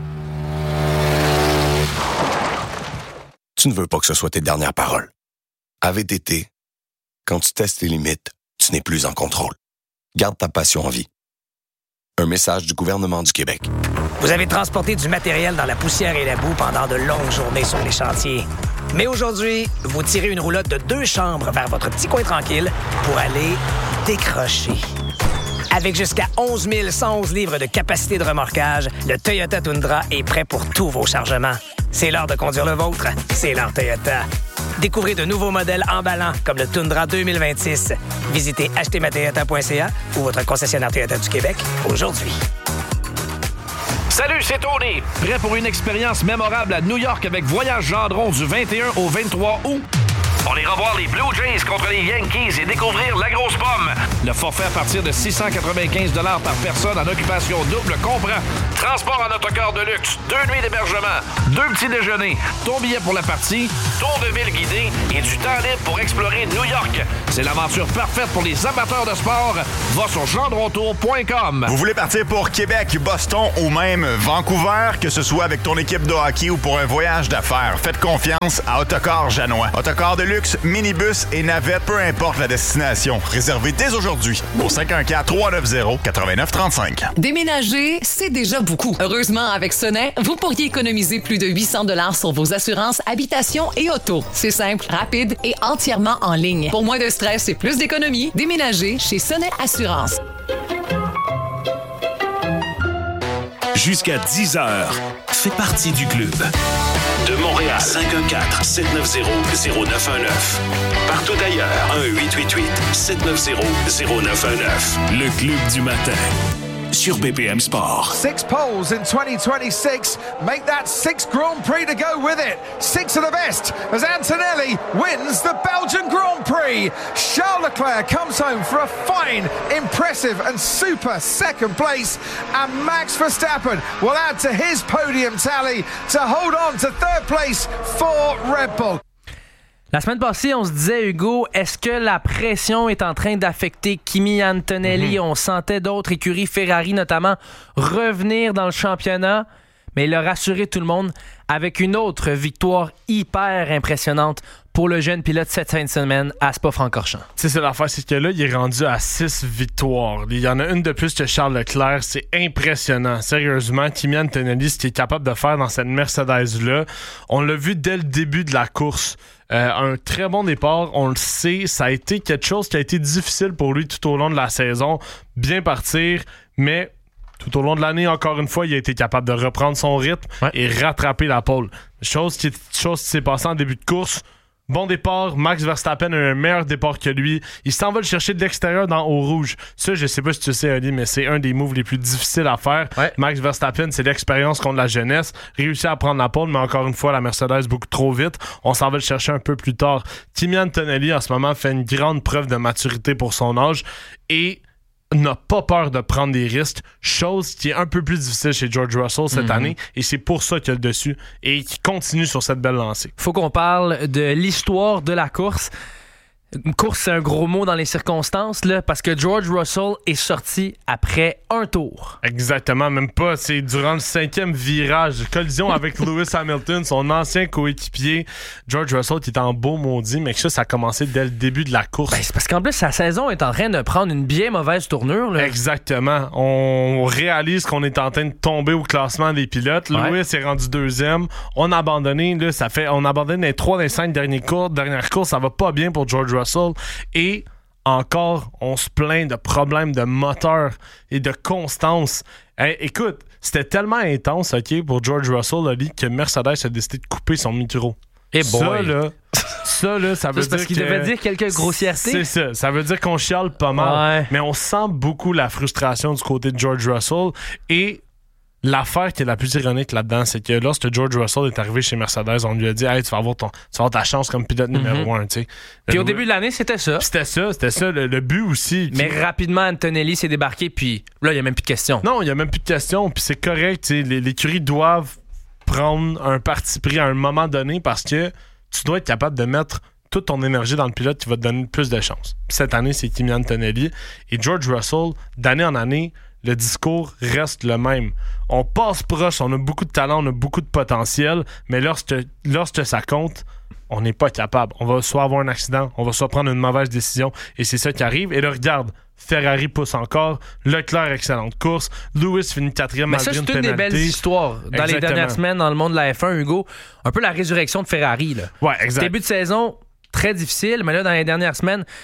Tu ne veux pas que ce soit tes dernières paroles. À VTT, quand tu testes tes limites, tu n'es plus en contrôle. Garde ta passion en vie. Un message du gouvernement du Québec. Vous avez transporté du matériel dans la poussière et la boue pendant de longues journées sur les chantiers. Mais aujourd'hui, vous tirez une roulotte de 2 chambres vers votre petit coin tranquille pour aller décrocher. Avec jusqu'à 11 111 livres de capacité de remorquage, le Toyota Tundra est prêt pour tous vos chargements. C'est l'heure de conduire le vôtre. C'est l'heure Toyota. Découvrez de nouveaux modèles emballants comme le Tundra 2026. Visitez achetezmatoyota.ca ou votre concessionnaire Toyota du Québec aujourd'hui. Salut, c'est Tony. Prêt pour une expérience mémorable à New York avec Voyage Gendron du 21 au 23 août? On ira voir les Blue Jays contre les Yankees et découvrir la grosse pomme. Le forfait à partir de 695 $ par personne en occupation double comprend transport en autocar de luxe, 2 nuits d'hébergement, 2 petits déjeuners, ton billet pour la partie, tour de ville guidé et du temps libre pour explorer New York. C'est l'aventure parfaite pour les amateurs de sport. Va sur gendrontour.com. Vous voulez partir pour Québec, Boston ou même Vancouver, que ce soit avec ton équipe de hockey ou pour un voyage d'affaires, faites confiance à Autocar Janois. Autocar de luxe, minibus et navette, peu importe la destination. Réservez dès aujourd'hui au 514-390-8935. Déménager, c'est déjà beaucoup. Heureusement, avec Sonnet, vous pourriez économiser plus de 800 $ sur vos assurances habitation et auto. C'est simple, rapide et entièrement en ligne. Pour moins de stress et plus d'économie, déménagez chez Sonnet Assurance. Jusqu'à 10h, fais partie du club. De Montréal, 514-790-0919. Partout ailleurs, 1-888-790-0919. Le club du matin. Sur BPM Sport. 6 poles in 2026 make that 6th Grand Prix to go with it. 6 of the best as Antonelli wins the Belgian Grand Prix. Charles Leclerc comes home for a fine, impressive and super second place, and Max Verstappen will add to his podium tally to hold on to third place for Red Bull. La semaine passée, on se disait, Hugo, est-ce que la pression est en train d'affecter Kimi Antonelli? On sentait d'autres écuries, Ferrari notamment, revenir dans le championnat, mais il a rassuré tout le monde avec une autre victoire hyper impressionnante pour le jeune pilote cette fin de semaine à Spa-Francorchamps. C'est ça l'affaire, c'est que là, il est rendu à 6 victoires. Il y en a une de plus que Charles Leclerc. C'est impressionnant. Sérieusement, Kimi Antonelli, ce qu'il est capable de faire dans cette Mercedes-là, on l'a vu dès le début de la course. Un très bon départ, on le sait, ça a été quelque chose qui a été difficile pour lui tout au long de la saison. Bien partir, mais tout au long de l'année, encore une fois, il a été capable de reprendre son rythme et rattraper la pole. Chose qui s'est passée en début de course. Bon départ, Max Verstappen a un meilleur départ que lui. Il s'en va le chercher de l'extérieur dans haut rouge. Ça, je sais pas si tu sais, Ali, mais c'est un des moves les plus difficiles à faire. Ouais. Max Verstappen, c'est l'expérience contre la jeunesse. Réussit à prendre la pole, mais encore une fois, la Mercedes beaucoup trop vite. On s'en va le chercher un peu plus tard. Kimi Antonelli, en ce moment, fait une grande preuve de maturité pour son âge et n'a pas peur de prendre des risques, chose qui est un peu plus difficile chez George Russell cette année, et c'est pour ça qu'il a le dessus et qu'il continue sur cette belle lancée. Faut qu'on parle de l'histoire de la course. Une course, c'est un gros mot dans les circonstances, là, parce que George Russell est sorti après un tour. Exactement, même pas. C'est durant le 5e virage, collision avec Lewis Hamilton, son ancien coéquipier. George Russell qui est en beau maudit, mais ça a commencé dès le début de la course. Ben, c'est parce qu'en plus, sa saison est en train de prendre une bien mauvaise tournure. Là. Exactement. On réalise qu'on est en train de tomber au classement des pilotes. Ouais. Lewis est rendu 2e. On a abandonné. Là, on abandonne les 3 des 5 dernières courses. Ça va pas bien pour George Russell. Et encore, on se plaint de problèmes de moteur et de constance. Hey, écoute, c'était tellement intense, OK, pour George Russell, Ali, que Mercedes a décidé de couper son micro. Et ça, là, ça veut dire parce qu'il devait dire quelques grossièretés. C'est ça. Ça veut dire qu'on chiale pas mal. Ouais. Mais on sent beaucoup la frustration du côté de George Russell. Et l'affaire qui est la plus ironique là-dedans, c'est que lorsque George Russell est arrivé chez Mercedes, on lui a dit « Hey, tu vas avoir ta chance comme pilote numéro 1. » Puis au début de l'année, c'était ça. C'était ça. Le but aussi. Mais rapidement, Antonelli s'est débarqué, puis là, il n'y a même plus de questions. Non, il n'y a même plus de questions, puis c'est correct. L'écurie doivent prendre un parti pris à un moment donné parce que tu dois être capable de mettre toute ton énergie dans le pilote qui va te donner plus de chance. Puis cette année, c'est Kimi Antonelli. Et George Russell, d'année en année, le discours reste le même. On passe proche, on a beaucoup de talent, on a beaucoup de potentiel, mais lorsque ça compte, on n'est pas capable. On va soit avoir un accident, on va soit prendre une mauvaise décision, et c'est ça qui arrive. Et là, regarde, Ferrari pousse encore, Leclerc, excellente course, Lewis finit 4e malgré une pénalité. Mais ça, c'est une des belles histoires dans les dernières semaines dans le monde de la F1, Hugo. Un peu la résurrection de Ferrari. Là. Ouais, exact. Début de saison, très difficile, mais là, dans les dernières semaines,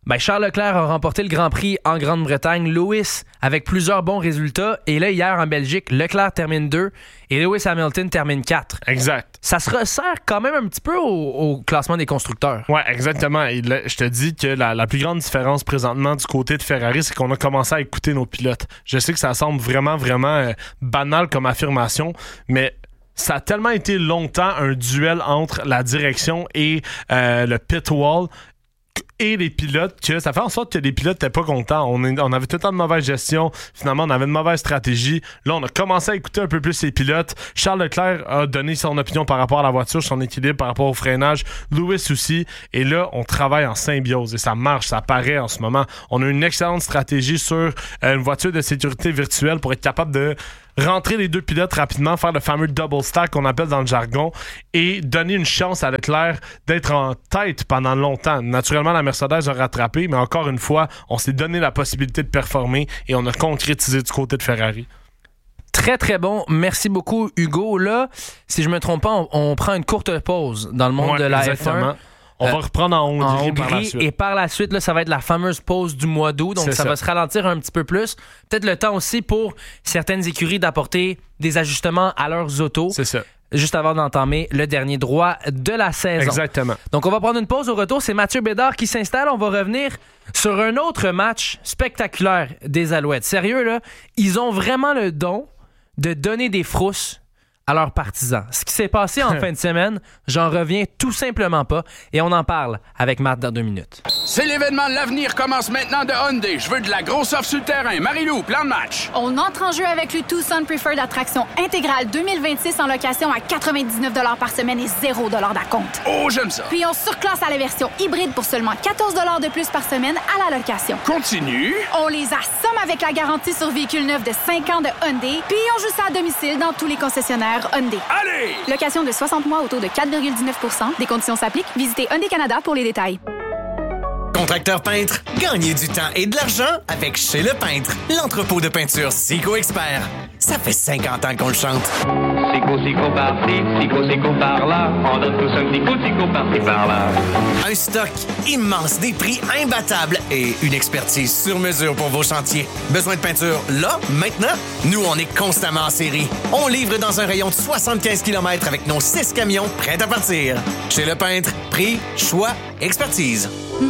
Ben, Charles Leclerc a remporté le Grand Prix en Grande-Bretagne. Lewis avec plusieurs bons résultats. Et là, hier en Belgique, Leclerc termine 2 et Lewis Hamilton termine 4. Exact. Ça se resserre quand même un petit peu au classement des constructeurs. Ouais, exactement. Et là, je te dis que la plus grande différence présentement du côté de Ferrari, c'est qu'on a commencé à écouter nos pilotes. Je sais que ça semble vraiment, vraiment banal comme affirmation, mais ça a tellement été longtemps un duel entre la direction et le pit wall et les pilotes que ça fait en sorte que les pilotes n'étaient pas contents. On avait tout le temps de mauvaise gestion. Finalement, on avait une mauvaise stratégie. Là, on a commencé à écouter un peu plus les pilotes. Charles Leclerc a donné son opinion par rapport à la voiture, son équilibre par rapport au freinage. Lewis aussi. Et là, on travaille en symbiose et ça marche, ça paraît en ce moment. On a une excellente stratégie sur une voiture de sécurité virtuelle pour être capable de rentrer les deux pilotes rapidement, faire le fameux double stack qu'on appelle dans le jargon et donner une chance à Leclerc d'être en tête pendant longtemps. Naturellement, la Mercedes a rattrapé, mais encore une fois, on s'est donné la possibilité de performer et on a concrétisé du côté de Ferrari. Très, très bon. Merci beaucoup, Hugo. Là, si je me trompe pas, on prend une courte pause dans le monde de la exactement. F1. On va reprendre en Hongrie par la suite. Et par la suite, là, ça va être la fameuse pause du mois d'août. Donc, ça va se ralentir un petit peu plus. Peut-être le temps aussi pour certaines écuries d'apporter des ajustements à leurs autos. C'est ça. Juste avant d'entamer le dernier droit de la saison. Exactement. Donc, on va prendre une pause. Au retour, c'est Mathieu Bédard qui s'installe. On va revenir sur un autre match spectaculaire des Alouettes. Sérieux, là, ils ont vraiment le don de donner des frousses à leurs partisans. Ce qui s'est passé en fin de semaine, j'en reviens tout simplement pas et on en parle avec Matt dans 2 minutes. C'est l'événement de l'avenir commence maintenant de Hyundai. Je veux de la grosse offre sur le terrain. Marie-Lou, plan de match. On entre en jeu avec le Tucson Preferred Attraction intégrale 2026 en location à 99 $ par semaine et 0 $ d'acompte. Oh, j'aime ça. Puis on surclasse à la version hybride pour seulement 14 $ de plus par semaine à la location. Continue. On les assomme avec la garantie sur véhicule neuf de 5 ans de Hyundai. Puis on joue ça à domicile dans tous les concessionnaires Hyundai. Allez! Location de 60 mois au taux de 4,19 %. Des conditions s'appliquent. Visitez Hyundai Canada pour les détails. Contracteur peintre, gagnez du temps et de l'argent avec Chez Le Peintre, l'entrepôt de peinture Sico Expert. Ça fait 50 ans qu'on le chante. Sico par-ci, Sico par-là. On donne tous un petit coup, Sico par-ci, par-là. Un stock immense, des prix imbattables et une expertise sur mesure pour vos chantiers. Besoin de peinture là, maintenant? Nous, on est constamment en série. On livre dans un rayon de 75 km avec nos 6 camions prêts à partir. Chez Le Peintre, prix, choix, expertise.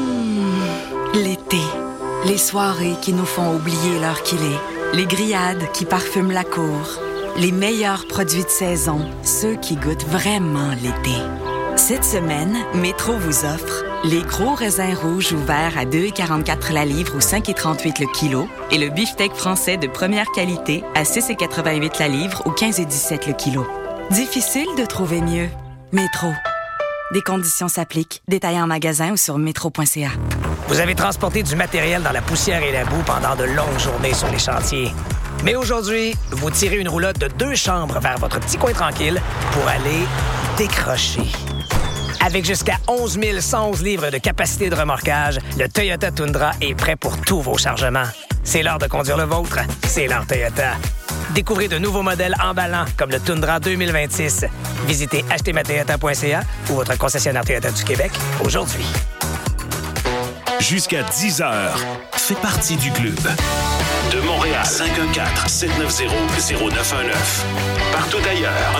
L'été. Les soirées qui nous font oublier l'heure qu'il est. Les grillades qui parfument la cour. Les meilleurs produits de saison. Ceux qui goûtent vraiment l'été. Cette semaine, Métro vous offre les gros raisins rouges ouverts à 2,44 la livre ou 5,38 le kilo et le beefsteak français de première qualité à 6,88 la livre ou 15,17 le kilo. Difficile de trouver mieux. Métro. Des conditions s'appliquent. Détaillez en magasin ou sur métro.ca. Vous avez transporté du matériel dans la poussière et la boue pendant de longues journées sur les chantiers. Mais aujourd'hui, vous tirez une roulotte de 2 chambres vers votre petit coin tranquille pour aller décrocher. Avec jusqu'à 11 111 livres de capacité de remorquage, le Toyota Tundra est prêt pour tous vos chargements. C'est l'heure de conduire le vôtre. C'est l'heure Toyota. Découvrez de nouveaux modèles emballants comme le Tundra 2026. Visitez achetezmatoyota.ca ou votre concessionnaire Toyota du Québec aujourd'hui. Jusqu'à 10h, fais partie du club. De Montréal, 514-790-0919. Partout ailleurs,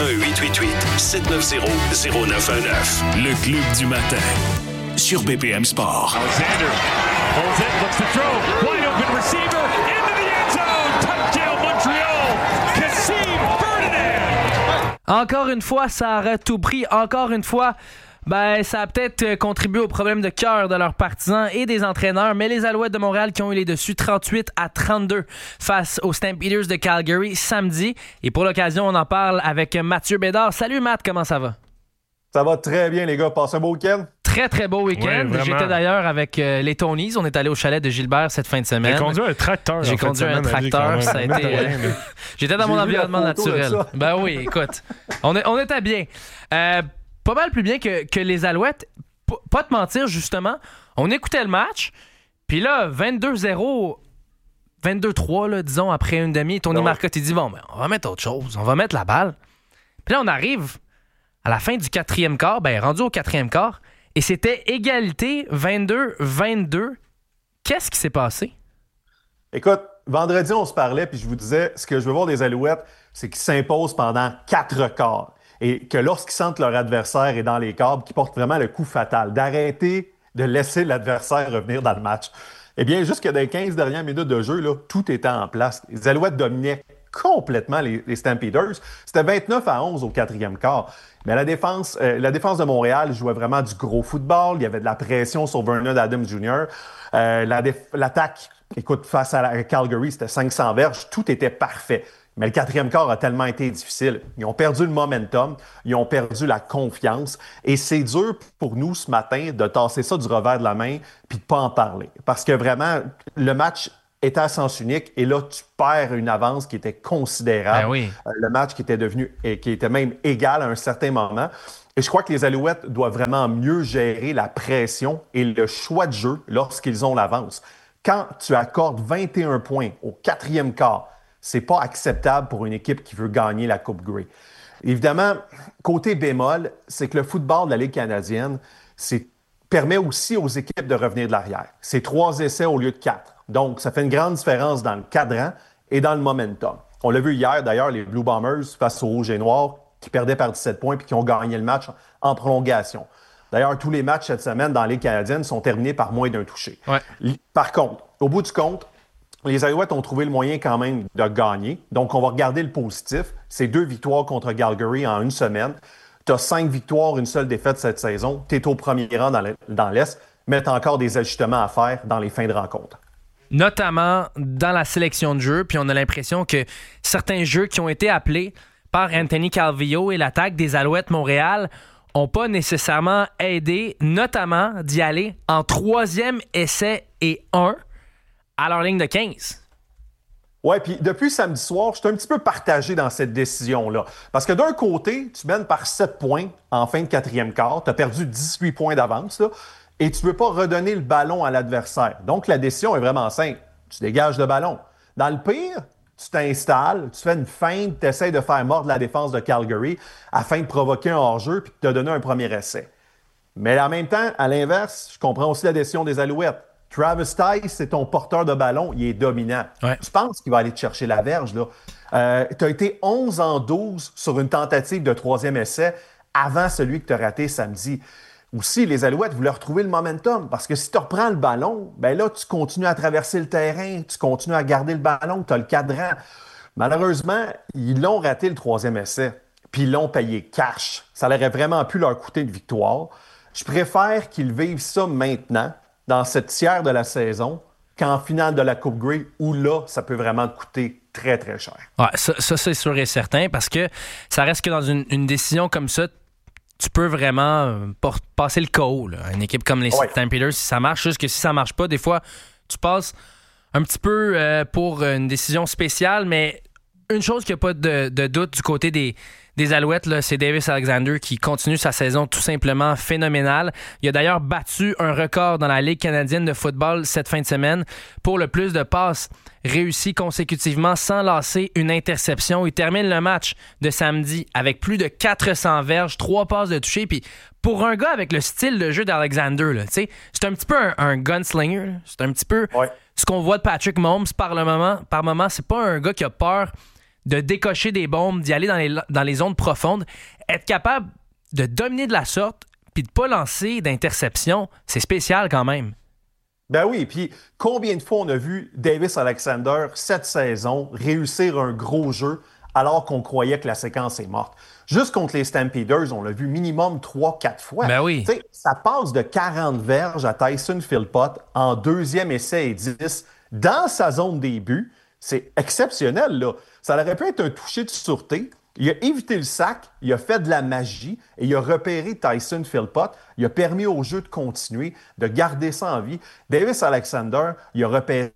1-888-790-0919. Le club du matin, sur BPM Sport. Alexander holds it, looks to throw. Wide open receiver, into the end zone. Touchdown Montreal. Kassim Ferdinand. Encore une fois, ça aurait tout pris. Encore une fois, ça a peut-être contribué au problème de cœur de leurs partisans et des entraîneurs, mais les Alouettes de Montréal qui ont eu les dessus 38-32 face aux Stampeders de Calgary samedi. Et pour l'occasion, on en parle avec Mathieu Bédard. Salut Matt, comment ça va? Ça va très bien les gars, passez un beau week-end? Très très beau week-end. Ouais, j'étais d'ailleurs avec les Tonys, on est allé au chalet de Gilbert cette fin de semaine. J'ai conduit un tracteur. J'ai conduit un tracteur, ça a été... J'étais dans mon environnement naturel. Ben oui, écoute, on était bien. Pas mal plus bien que les Alouettes. Pas te mentir, justement. On écoutait le match, puis là, 22-0, 22-3, là, disons, après une demi, Tony Marcotte, il dit, bon, on va mettre autre chose, on va mettre la balle. Puis là, on arrive à la fin du 4e quart, rendu au 4e quart, et c'était égalité 22-22 Qu'est-ce qui s'est passé? Écoute, vendredi, on se parlait, puis je vous disais, ce que je veux voir des Alouettes, c'est qu'ils s'imposent pendant 4 quarts. Et que lorsqu'ils sentent leur adversaire est dans les câbles, qu'ils portent vraiment le coup fatal, d'arrêter de laisser l'adversaire revenir dans le match. Eh bien, jusque dans les 15 dernières minutes de jeu, là, tout était en place. Les Alouettes dominaient complètement les Stampeders. C'était 29-11 au 4e quart. Mais la défense de Montréal jouait vraiment du gros football. Il y avait de la pression sur Vernon Adams Jr. L'attaque, écoute, face à Calgary, c'était 500 verges. Tout était parfait. Mais le 4e quart a tellement été difficile. Ils ont perdu le momentum, ils ont perdu la confiance. Et c'est dur pour nous ce matin de tasser ça du revers de la main puis de pas en parler. Parce que vraiment, le match était à sens unique et là, tu perds une avance qui était considérable. Ben oui. Le match qui était même égal à un certain moment. Et je crois que les Alouettes doivent vraiment mieux gérer la pression et le choix de jeu lorsqu'ils ont l'avance. Quand tu accordes 21 points au 4e quart, c'est pas acceptable pour une équipe qui veut gagner la Coupe Grey. Évidemment, côté bémol, c'est que le football de la Ligue canadienne permet aussi aux équipes de revenir de l'arrière. C'est 3 essais au lieu de 4. Donc, ça fait une grande différence dans le cadran et dans le momentum. On l'a vu hier, d'ailleurs, les Blue Bombers face aux Rouges et Noirs qui perdaient par 17 points puis qui ont gagné le match en prolongation. D'ailleurs, tous les matchs cette semaine dans la Ligue canadienne sont terminés par moins d'un touché. Ouais. Par contre, au bout du compte, les Alouettes ont trouvé le moyen quand même de gagner. Donc, on va regarder le positif. C'est 2 victoires contre Calgary en une semaine. Tu as 5 victoires, une seule défaite cette saison. Tu es au premier rang dans l'Est, mais tu as encore des ajustements à faire dans les fins de rencontre. Notamment dans la sélection de jeux, puis on a l'impression que certains jeux qui ont été appelés par Anthony Calvillo et l'attaque des Alouettes Montréal n'ont pas nécessairement aidé, notamment d'y aller en 3e essai et 1 à leur ligne de 15. Oui, puis depuis samedi soir, je suis un petit peu partagé dans cette décision-là. Parce que d'un côté, tu mènes par 7 points en fin de 4e quart, tu as perdu 18 points d'avance, là, et tu ne veux pas redonner le ballon à l'adversaire. Donc, la décision est vraiment simple. Tu dégages le ballon. Dans le pire, tu t'installes, tu fais une feinte, tu essaies de faire mordre la défense de Calgary afin de provoquer un hors-jeu puis de te donner un premier essai. Mais en même temps, à l'inverse, je comprends aussi la décision des Alouettes. Travis Tice, c'est ton porteur de ballon, il est dominant. Ouais. Tu penses qu'il va aller te chercher la verge, là. Tu as été 11 en 12 sur une tentative de 3e essai avant celui que tu as raté samedi. Aussi, les Alouettes voulaient retrouver le momentum parce que si tu reprends le ballon, ben là, tu continues à traverser le terrain, tu continues à garder le ballon, tu as le cadran. Malheureusement, ils l'ont raté le 3e essai, puis ils l'ont payé cash. Ça aurait vraiment pu leur coûter une victoire. Je préfère qu'ils vivent ça maintenant, dans cette tiers de la saison, qu'en finale de la Coupe Grey, où là, ça peut vraiment te coûter très, très cher. Ouais, ça c'est sûr et certain, parce que ça reste que dans une décision comme ça, tu peux vraiment passer le KO. Là. Une équipe comme les Stampeders, si ça marche, juste que si ça marche pas, des fois, tu passes un petit peu pour une décision spéciale, mais une chose qu'il n'y a pas de doute du côté des Alouettes, là, c'est Davis Alexander qui continue sa saison tout simplement phénoménale. Il a d'ailleurs battu un record dans la Ligue canadienne de football cette fin de semaine pour le plus de passes réussies consécutivement sans lasser une interception. Il termine le match de samedi avec plus de 400 verges, 3 passes de toucher. Puis pour un gars avec le style de jeu d'Alexander, là, c'est un petit peu un gunslinger. Là. C'est un petit peu ce qu'on voit de Patrick Mahomes par moment. C'est pas un gars qui a peur de décocher des bombes, d'y aller dans les zones profondes. Être capable de dominer de la sorte puis de pas lancer d'interception, c'est spécial quand même. Ben oui, puis combien de fois on a vu Davis Alexander cette saison réussir un gros jeu alors qu'on croyait que la séquence est morte. Juste contre les Stampeders, on l'a vu minimum 3-4 fois. Ben oui. T'sais, ça passe de 40 verges à Tyson Philpott en 2e essai et 10 dans sa zone des buts. C'est exceptionnel, là. Ça aurait pu être un toucher de sûreté. Il a évité le sac, il a fait de la magie et il a repéré Tyson Philpott. Il a permis au jeu de continuer, de garder ça en vie. Davis Alexander, il a repéré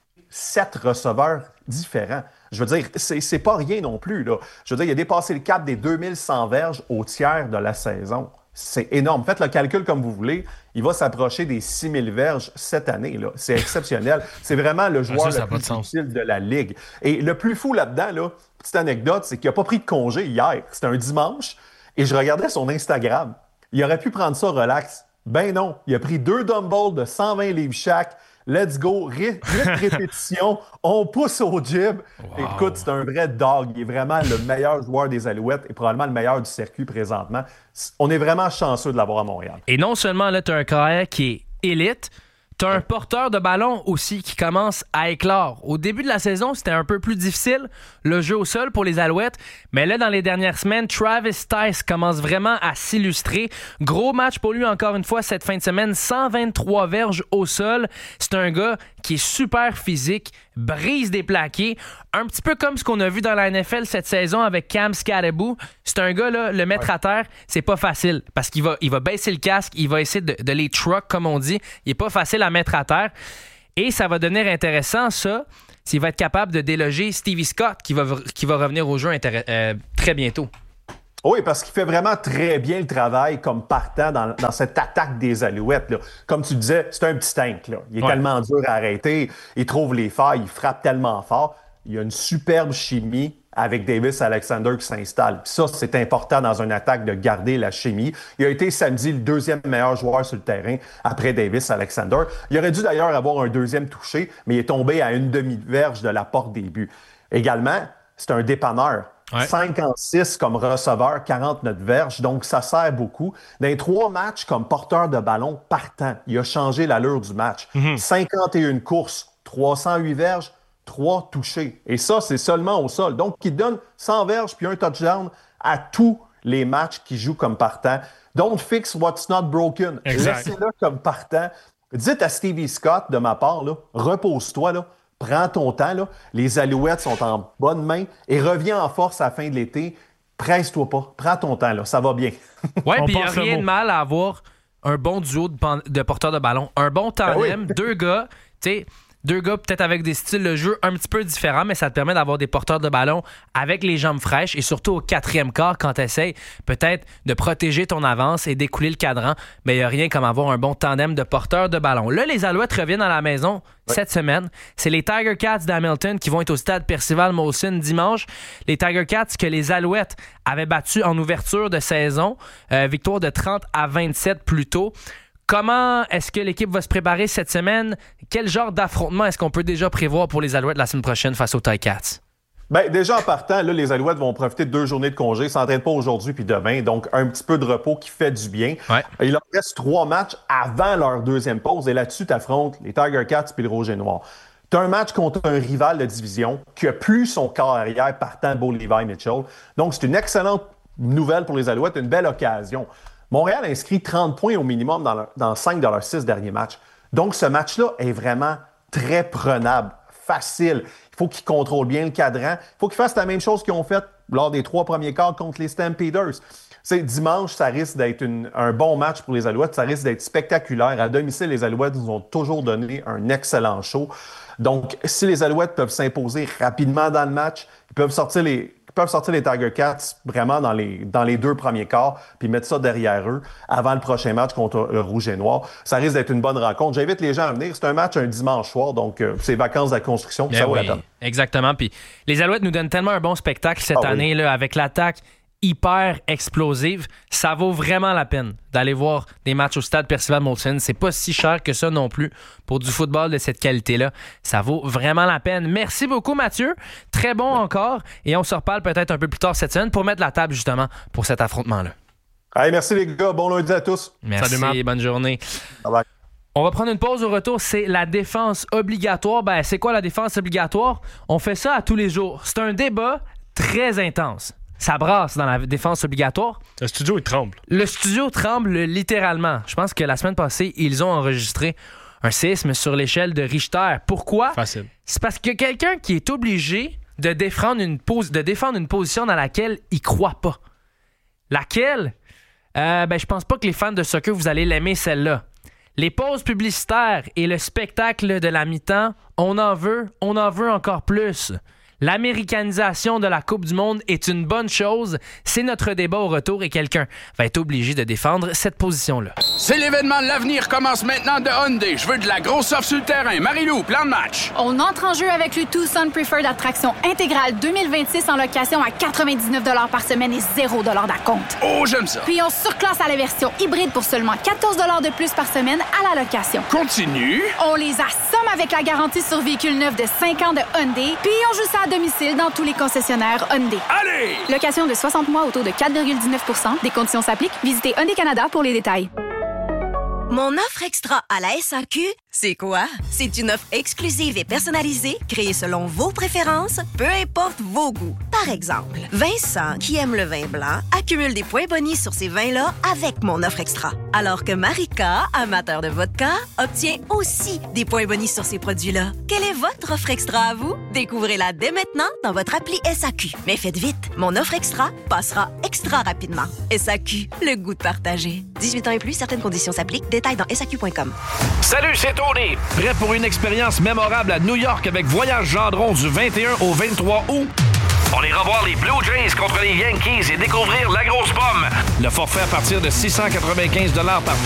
7 receveurs différents. Je veux dire, c'est pas rien non plus, là. Je veux dire, il a dépassé le cap des 2100 verges au tiers de la saison. C'est énorme. Faites le calcul comme vous voulez. Il va s'approcher des 6000 verges cette année, là. C'est exceptionnel. C'est vraiment le joueur le plus difficile de la Ligue. Et le plus fou là-dedans, là, petite anecdote, c'est qu'il n'a pas pris de congé hier. C'était un dimanche et je regardais son Instagram. Il aurait pu prendre ça relax. Ben non, il a pris 2 dumbbells de 120 livres chaque. Let's go, répétition, on pousse au jib. Wow. Écoute, c'est un vrai dog. Il est vraiment le meilleur joueur des Alouettes et probablement le meilleur du circuit présentement. On est vraiment chanceux de l'avoir à Montréal. Et non seulement là, tu as un carrière qui est élite, tu as un porteur de ballon aussi qui commence à éclore. Au début de la saison, c'était un peu plus difficile, le jeu au sol pour les Alouettes. Mais là, dans les dernières semaines, Travis Tice commence vraiment à s'illustrer. Gros match pour lui encore une fois cette fin de semaine. 123 verges au sol. C'est un gars qui est super physique, brise des plaqués. Un petit peu comme ce qu'on a vu dans la NFL cette saison avec Cam Skattebo. C'est un gars, là, le mettre à terre, c'est pas facile parce qu'il va baisser le casque, il va essayer de les truck, comme on dit. Il est pas facile à mettre à terre. Et ça va devenir intéressant, ça, s'il va être capable de déloger Stevie Scott qui va revenir au jeu très bientôt. Oui, parce qu'il fait vraiment très bien le travail comme partant dans cette attaque des Alouettes. Là. Comme tu disais, c'est un petit tank. Là. Il est tellement dur à arrêter. Il trouve les failles. Il frappe tellement fort. Il y a une superbe chimie avec Davis Alexander qui s'installe. Puis ça, c'est important dans une attaque de garder la chimie. Il a été samedi le 2e meilleur joueur sur le terrain après Davis Alexander. Il aurait dû d'ailleurs avoir un 2e touché, mais il est tombé à une demi-verge de la porte des buts. Également, c'est un dépanneur. 56 comme receveur, 49 verges, donc ça sert beaucoup. Dans les 3 matchs comme porteur de ballon partant, il a changé l'allure du match. 51 courses, 308 verges, 3 touchés. Et ça, c'est seulement au sol. Donc, il donne 100 verges puis un touchdown à tous les matchs qu'il joue comme partant. Don't fix what's not broken. Laissez-le comme partant. Dites à Stevie Scott, de ma part, là, repose-toi, là. Prends ton temps, là. Les Alouettes sont en bonne main et reviens en force à la fin de l'été. Presse-toi pas. Prends ton temps, là. Ça va bien. Oui, puis il n'y a rien de mal à avoir un bon duo de porteurs de ballon. Un bon tandem, 2 gars, tu sais, 2 gars peut-être avec des styles de jeu un petit peu différents, mais ça te permet d'avoir des porteurs de ballon avec les jambes fraîches et surtout au 4e quart quand tu essaies peut-être de protéger ton avance et d'écouler le cadran. Mais il n'y a rien comme avoir un bon tandem de porteurs de ballon. Là, les Alouettes reviennent à la maison cette semaine. C'est les Tiger Cats d'Hamilton qui vont être au stade Percival Molson dimanche. Les Tiger Cats que les Alouettes avaient battus en ouverture de saison. Victoire de 30-27 plus tôt. Comment est-ce que l'équipe va se préparer cette semaine? Quel genre d'affrontement est-ce qu'on peut déjà prévoir pour les Alouettes la semaine prochaine face aux Ticats? Bien, déjà en partant, là, les Alouettes vont profiter de 2 journées de congé. Ils ne s'entraînent pas aujourd'hui puis demain. Donc, un petit peu de repos qui fait du bien. Il leur reste 3 matchs avant leur 2e pause. Et là-dessus, tu affrontes les Tiger Cats puis le Rouge et Noir. Tu as un match contre un rival de division qui a plus son corps arrière partant Bo Levi Mitchell. Donc, c'est une excellente nouvelle pour les Alouettes, une belle occasion. Montréal a inscrit 30 points au minimum dans 5 de leurs 6 derniers matchs. Donc, ce match-là est vraiment très prenable, facile. Il faut qu'ils contrôlent bien le cadran. Il faut qu'ils fassent la même chose qu'ils ont fait lors des 3 premiers quarts contre les Stampeders. Dimanche, ça risque d'être un bon match pour les Alouettes. Ça risque d'être spectaculaire. À domicile, les Alouettes nous ont toujours donné un excellent show. Donc, si les Alouettes peuvent s'imposer rapidement dans le match, ils peuvent sortir les Tiger Cats vraiment dans les 2 premiers quarts puis mettre ça derrière eux avant le prochain match contre le Rouge et Noir. Ça risque d'être une bonne rencontre. J'invite les gens à venir. C'est un match un dimanche soir, donc c'est vacances de la construction, puis ça vaut la peine. Exactement. Puis les Alouettes nous donnent tellement un bon spectacle cette année là, avec l'attaque hyper explosive. Ça vaut vraiment la peine d'aller voir des matchs au stade Percival Molson. C'est pas si cher que ça non plus pour du football de cette qualité-là. Ça vaut vraiment la peine. Merci beaucoup, Mathieu. Très bon encore. Et on se reparle peut-être un peu plus tard cette semaine pour mettre la table justement pour cet affrontement-là. Allez, merci les gars. Bon lundi à tous. Merci. Salut, bonne journée. Bye bye. On va prendre une pause au retour. C'est la défense obligatoire. Ben, c'est quoi la défense obligatoire? On fait ça à tous les jours. C'est un débat très intense. Ça brasse dans la défense obligatoire. Le studio, il tremble. Le studio tremble littéralement. Je pense que la semaine passée, ils ont enregistré un séisme sur l'échelle de Richter. Pourquoi? Facile. C'est parce que quelqu'un qui est obligé de défendre une position dans laquelle il croit pas. Laquelle? Je pense pas que les fans de soccer, vous allez l'aimer celle-là. Les pauses publicitaires et le spectacle de la mi-temps, on en veut encore plus. L'américanisation de la Coupe du Monde est une bonne chose. C'est notre débat au retour et quelqu'un va être obligé de défendre cette position-là. C'est l'événement de l'avenir commence maintenant de Hyundai. Je veux de la grosse offre sur le terrain. Marie-Lou, plan de match. On entre en jeu avec le Tucson Preferred Attraction intégrale 2026 en location à 99 $ par semaine et 0 $ d'acompte. Oh, j'aime ça. Puis on surclasse à la version hybride pour seulement 14 $ de plus par semaine à la location. Continue. On les assomme avec la garantie sur véhicule neuf de 5 ans de Hyundai, puis on joue ça à domicile dans tous les concessionnaires Hyundai. Allez! Location de 60 mois au taux de 4,19 %. Des conditions s'appliquent. Visitez Hyundai Canada pour les détails. Mon offre extra à la SAQ, c'est quoi? C'est une offre exclusive et personnalisée, créée selon vos préférences, peu importe vos goûts. Par exemple, Vincent, qui aime le vin blanc, accumule des points bonus sur ces vins-là avec mon offre extra. Alors que Marika, amateur de vodka, obtient aussi des points bonus sur ces produits-là. Quelle est votre offre extra à vous? Découvrez-la dès maintenant dans votre appli SAQ. Mais faites vite, mon offre extra passera extra rapidement. SAQ, le goût de partager. 18 ans et plus, certaines conditions s'appliquent. Détails dans SAQ.com. Salut, c'est Tony! Prêt pour une expérience mémorable à New York avec Voyage Gendron du 21 au 23 août? On ira voir les Blue Jays contre les Yankees et découvrir la grosse pomme. Le forfait à partir de 695 $ par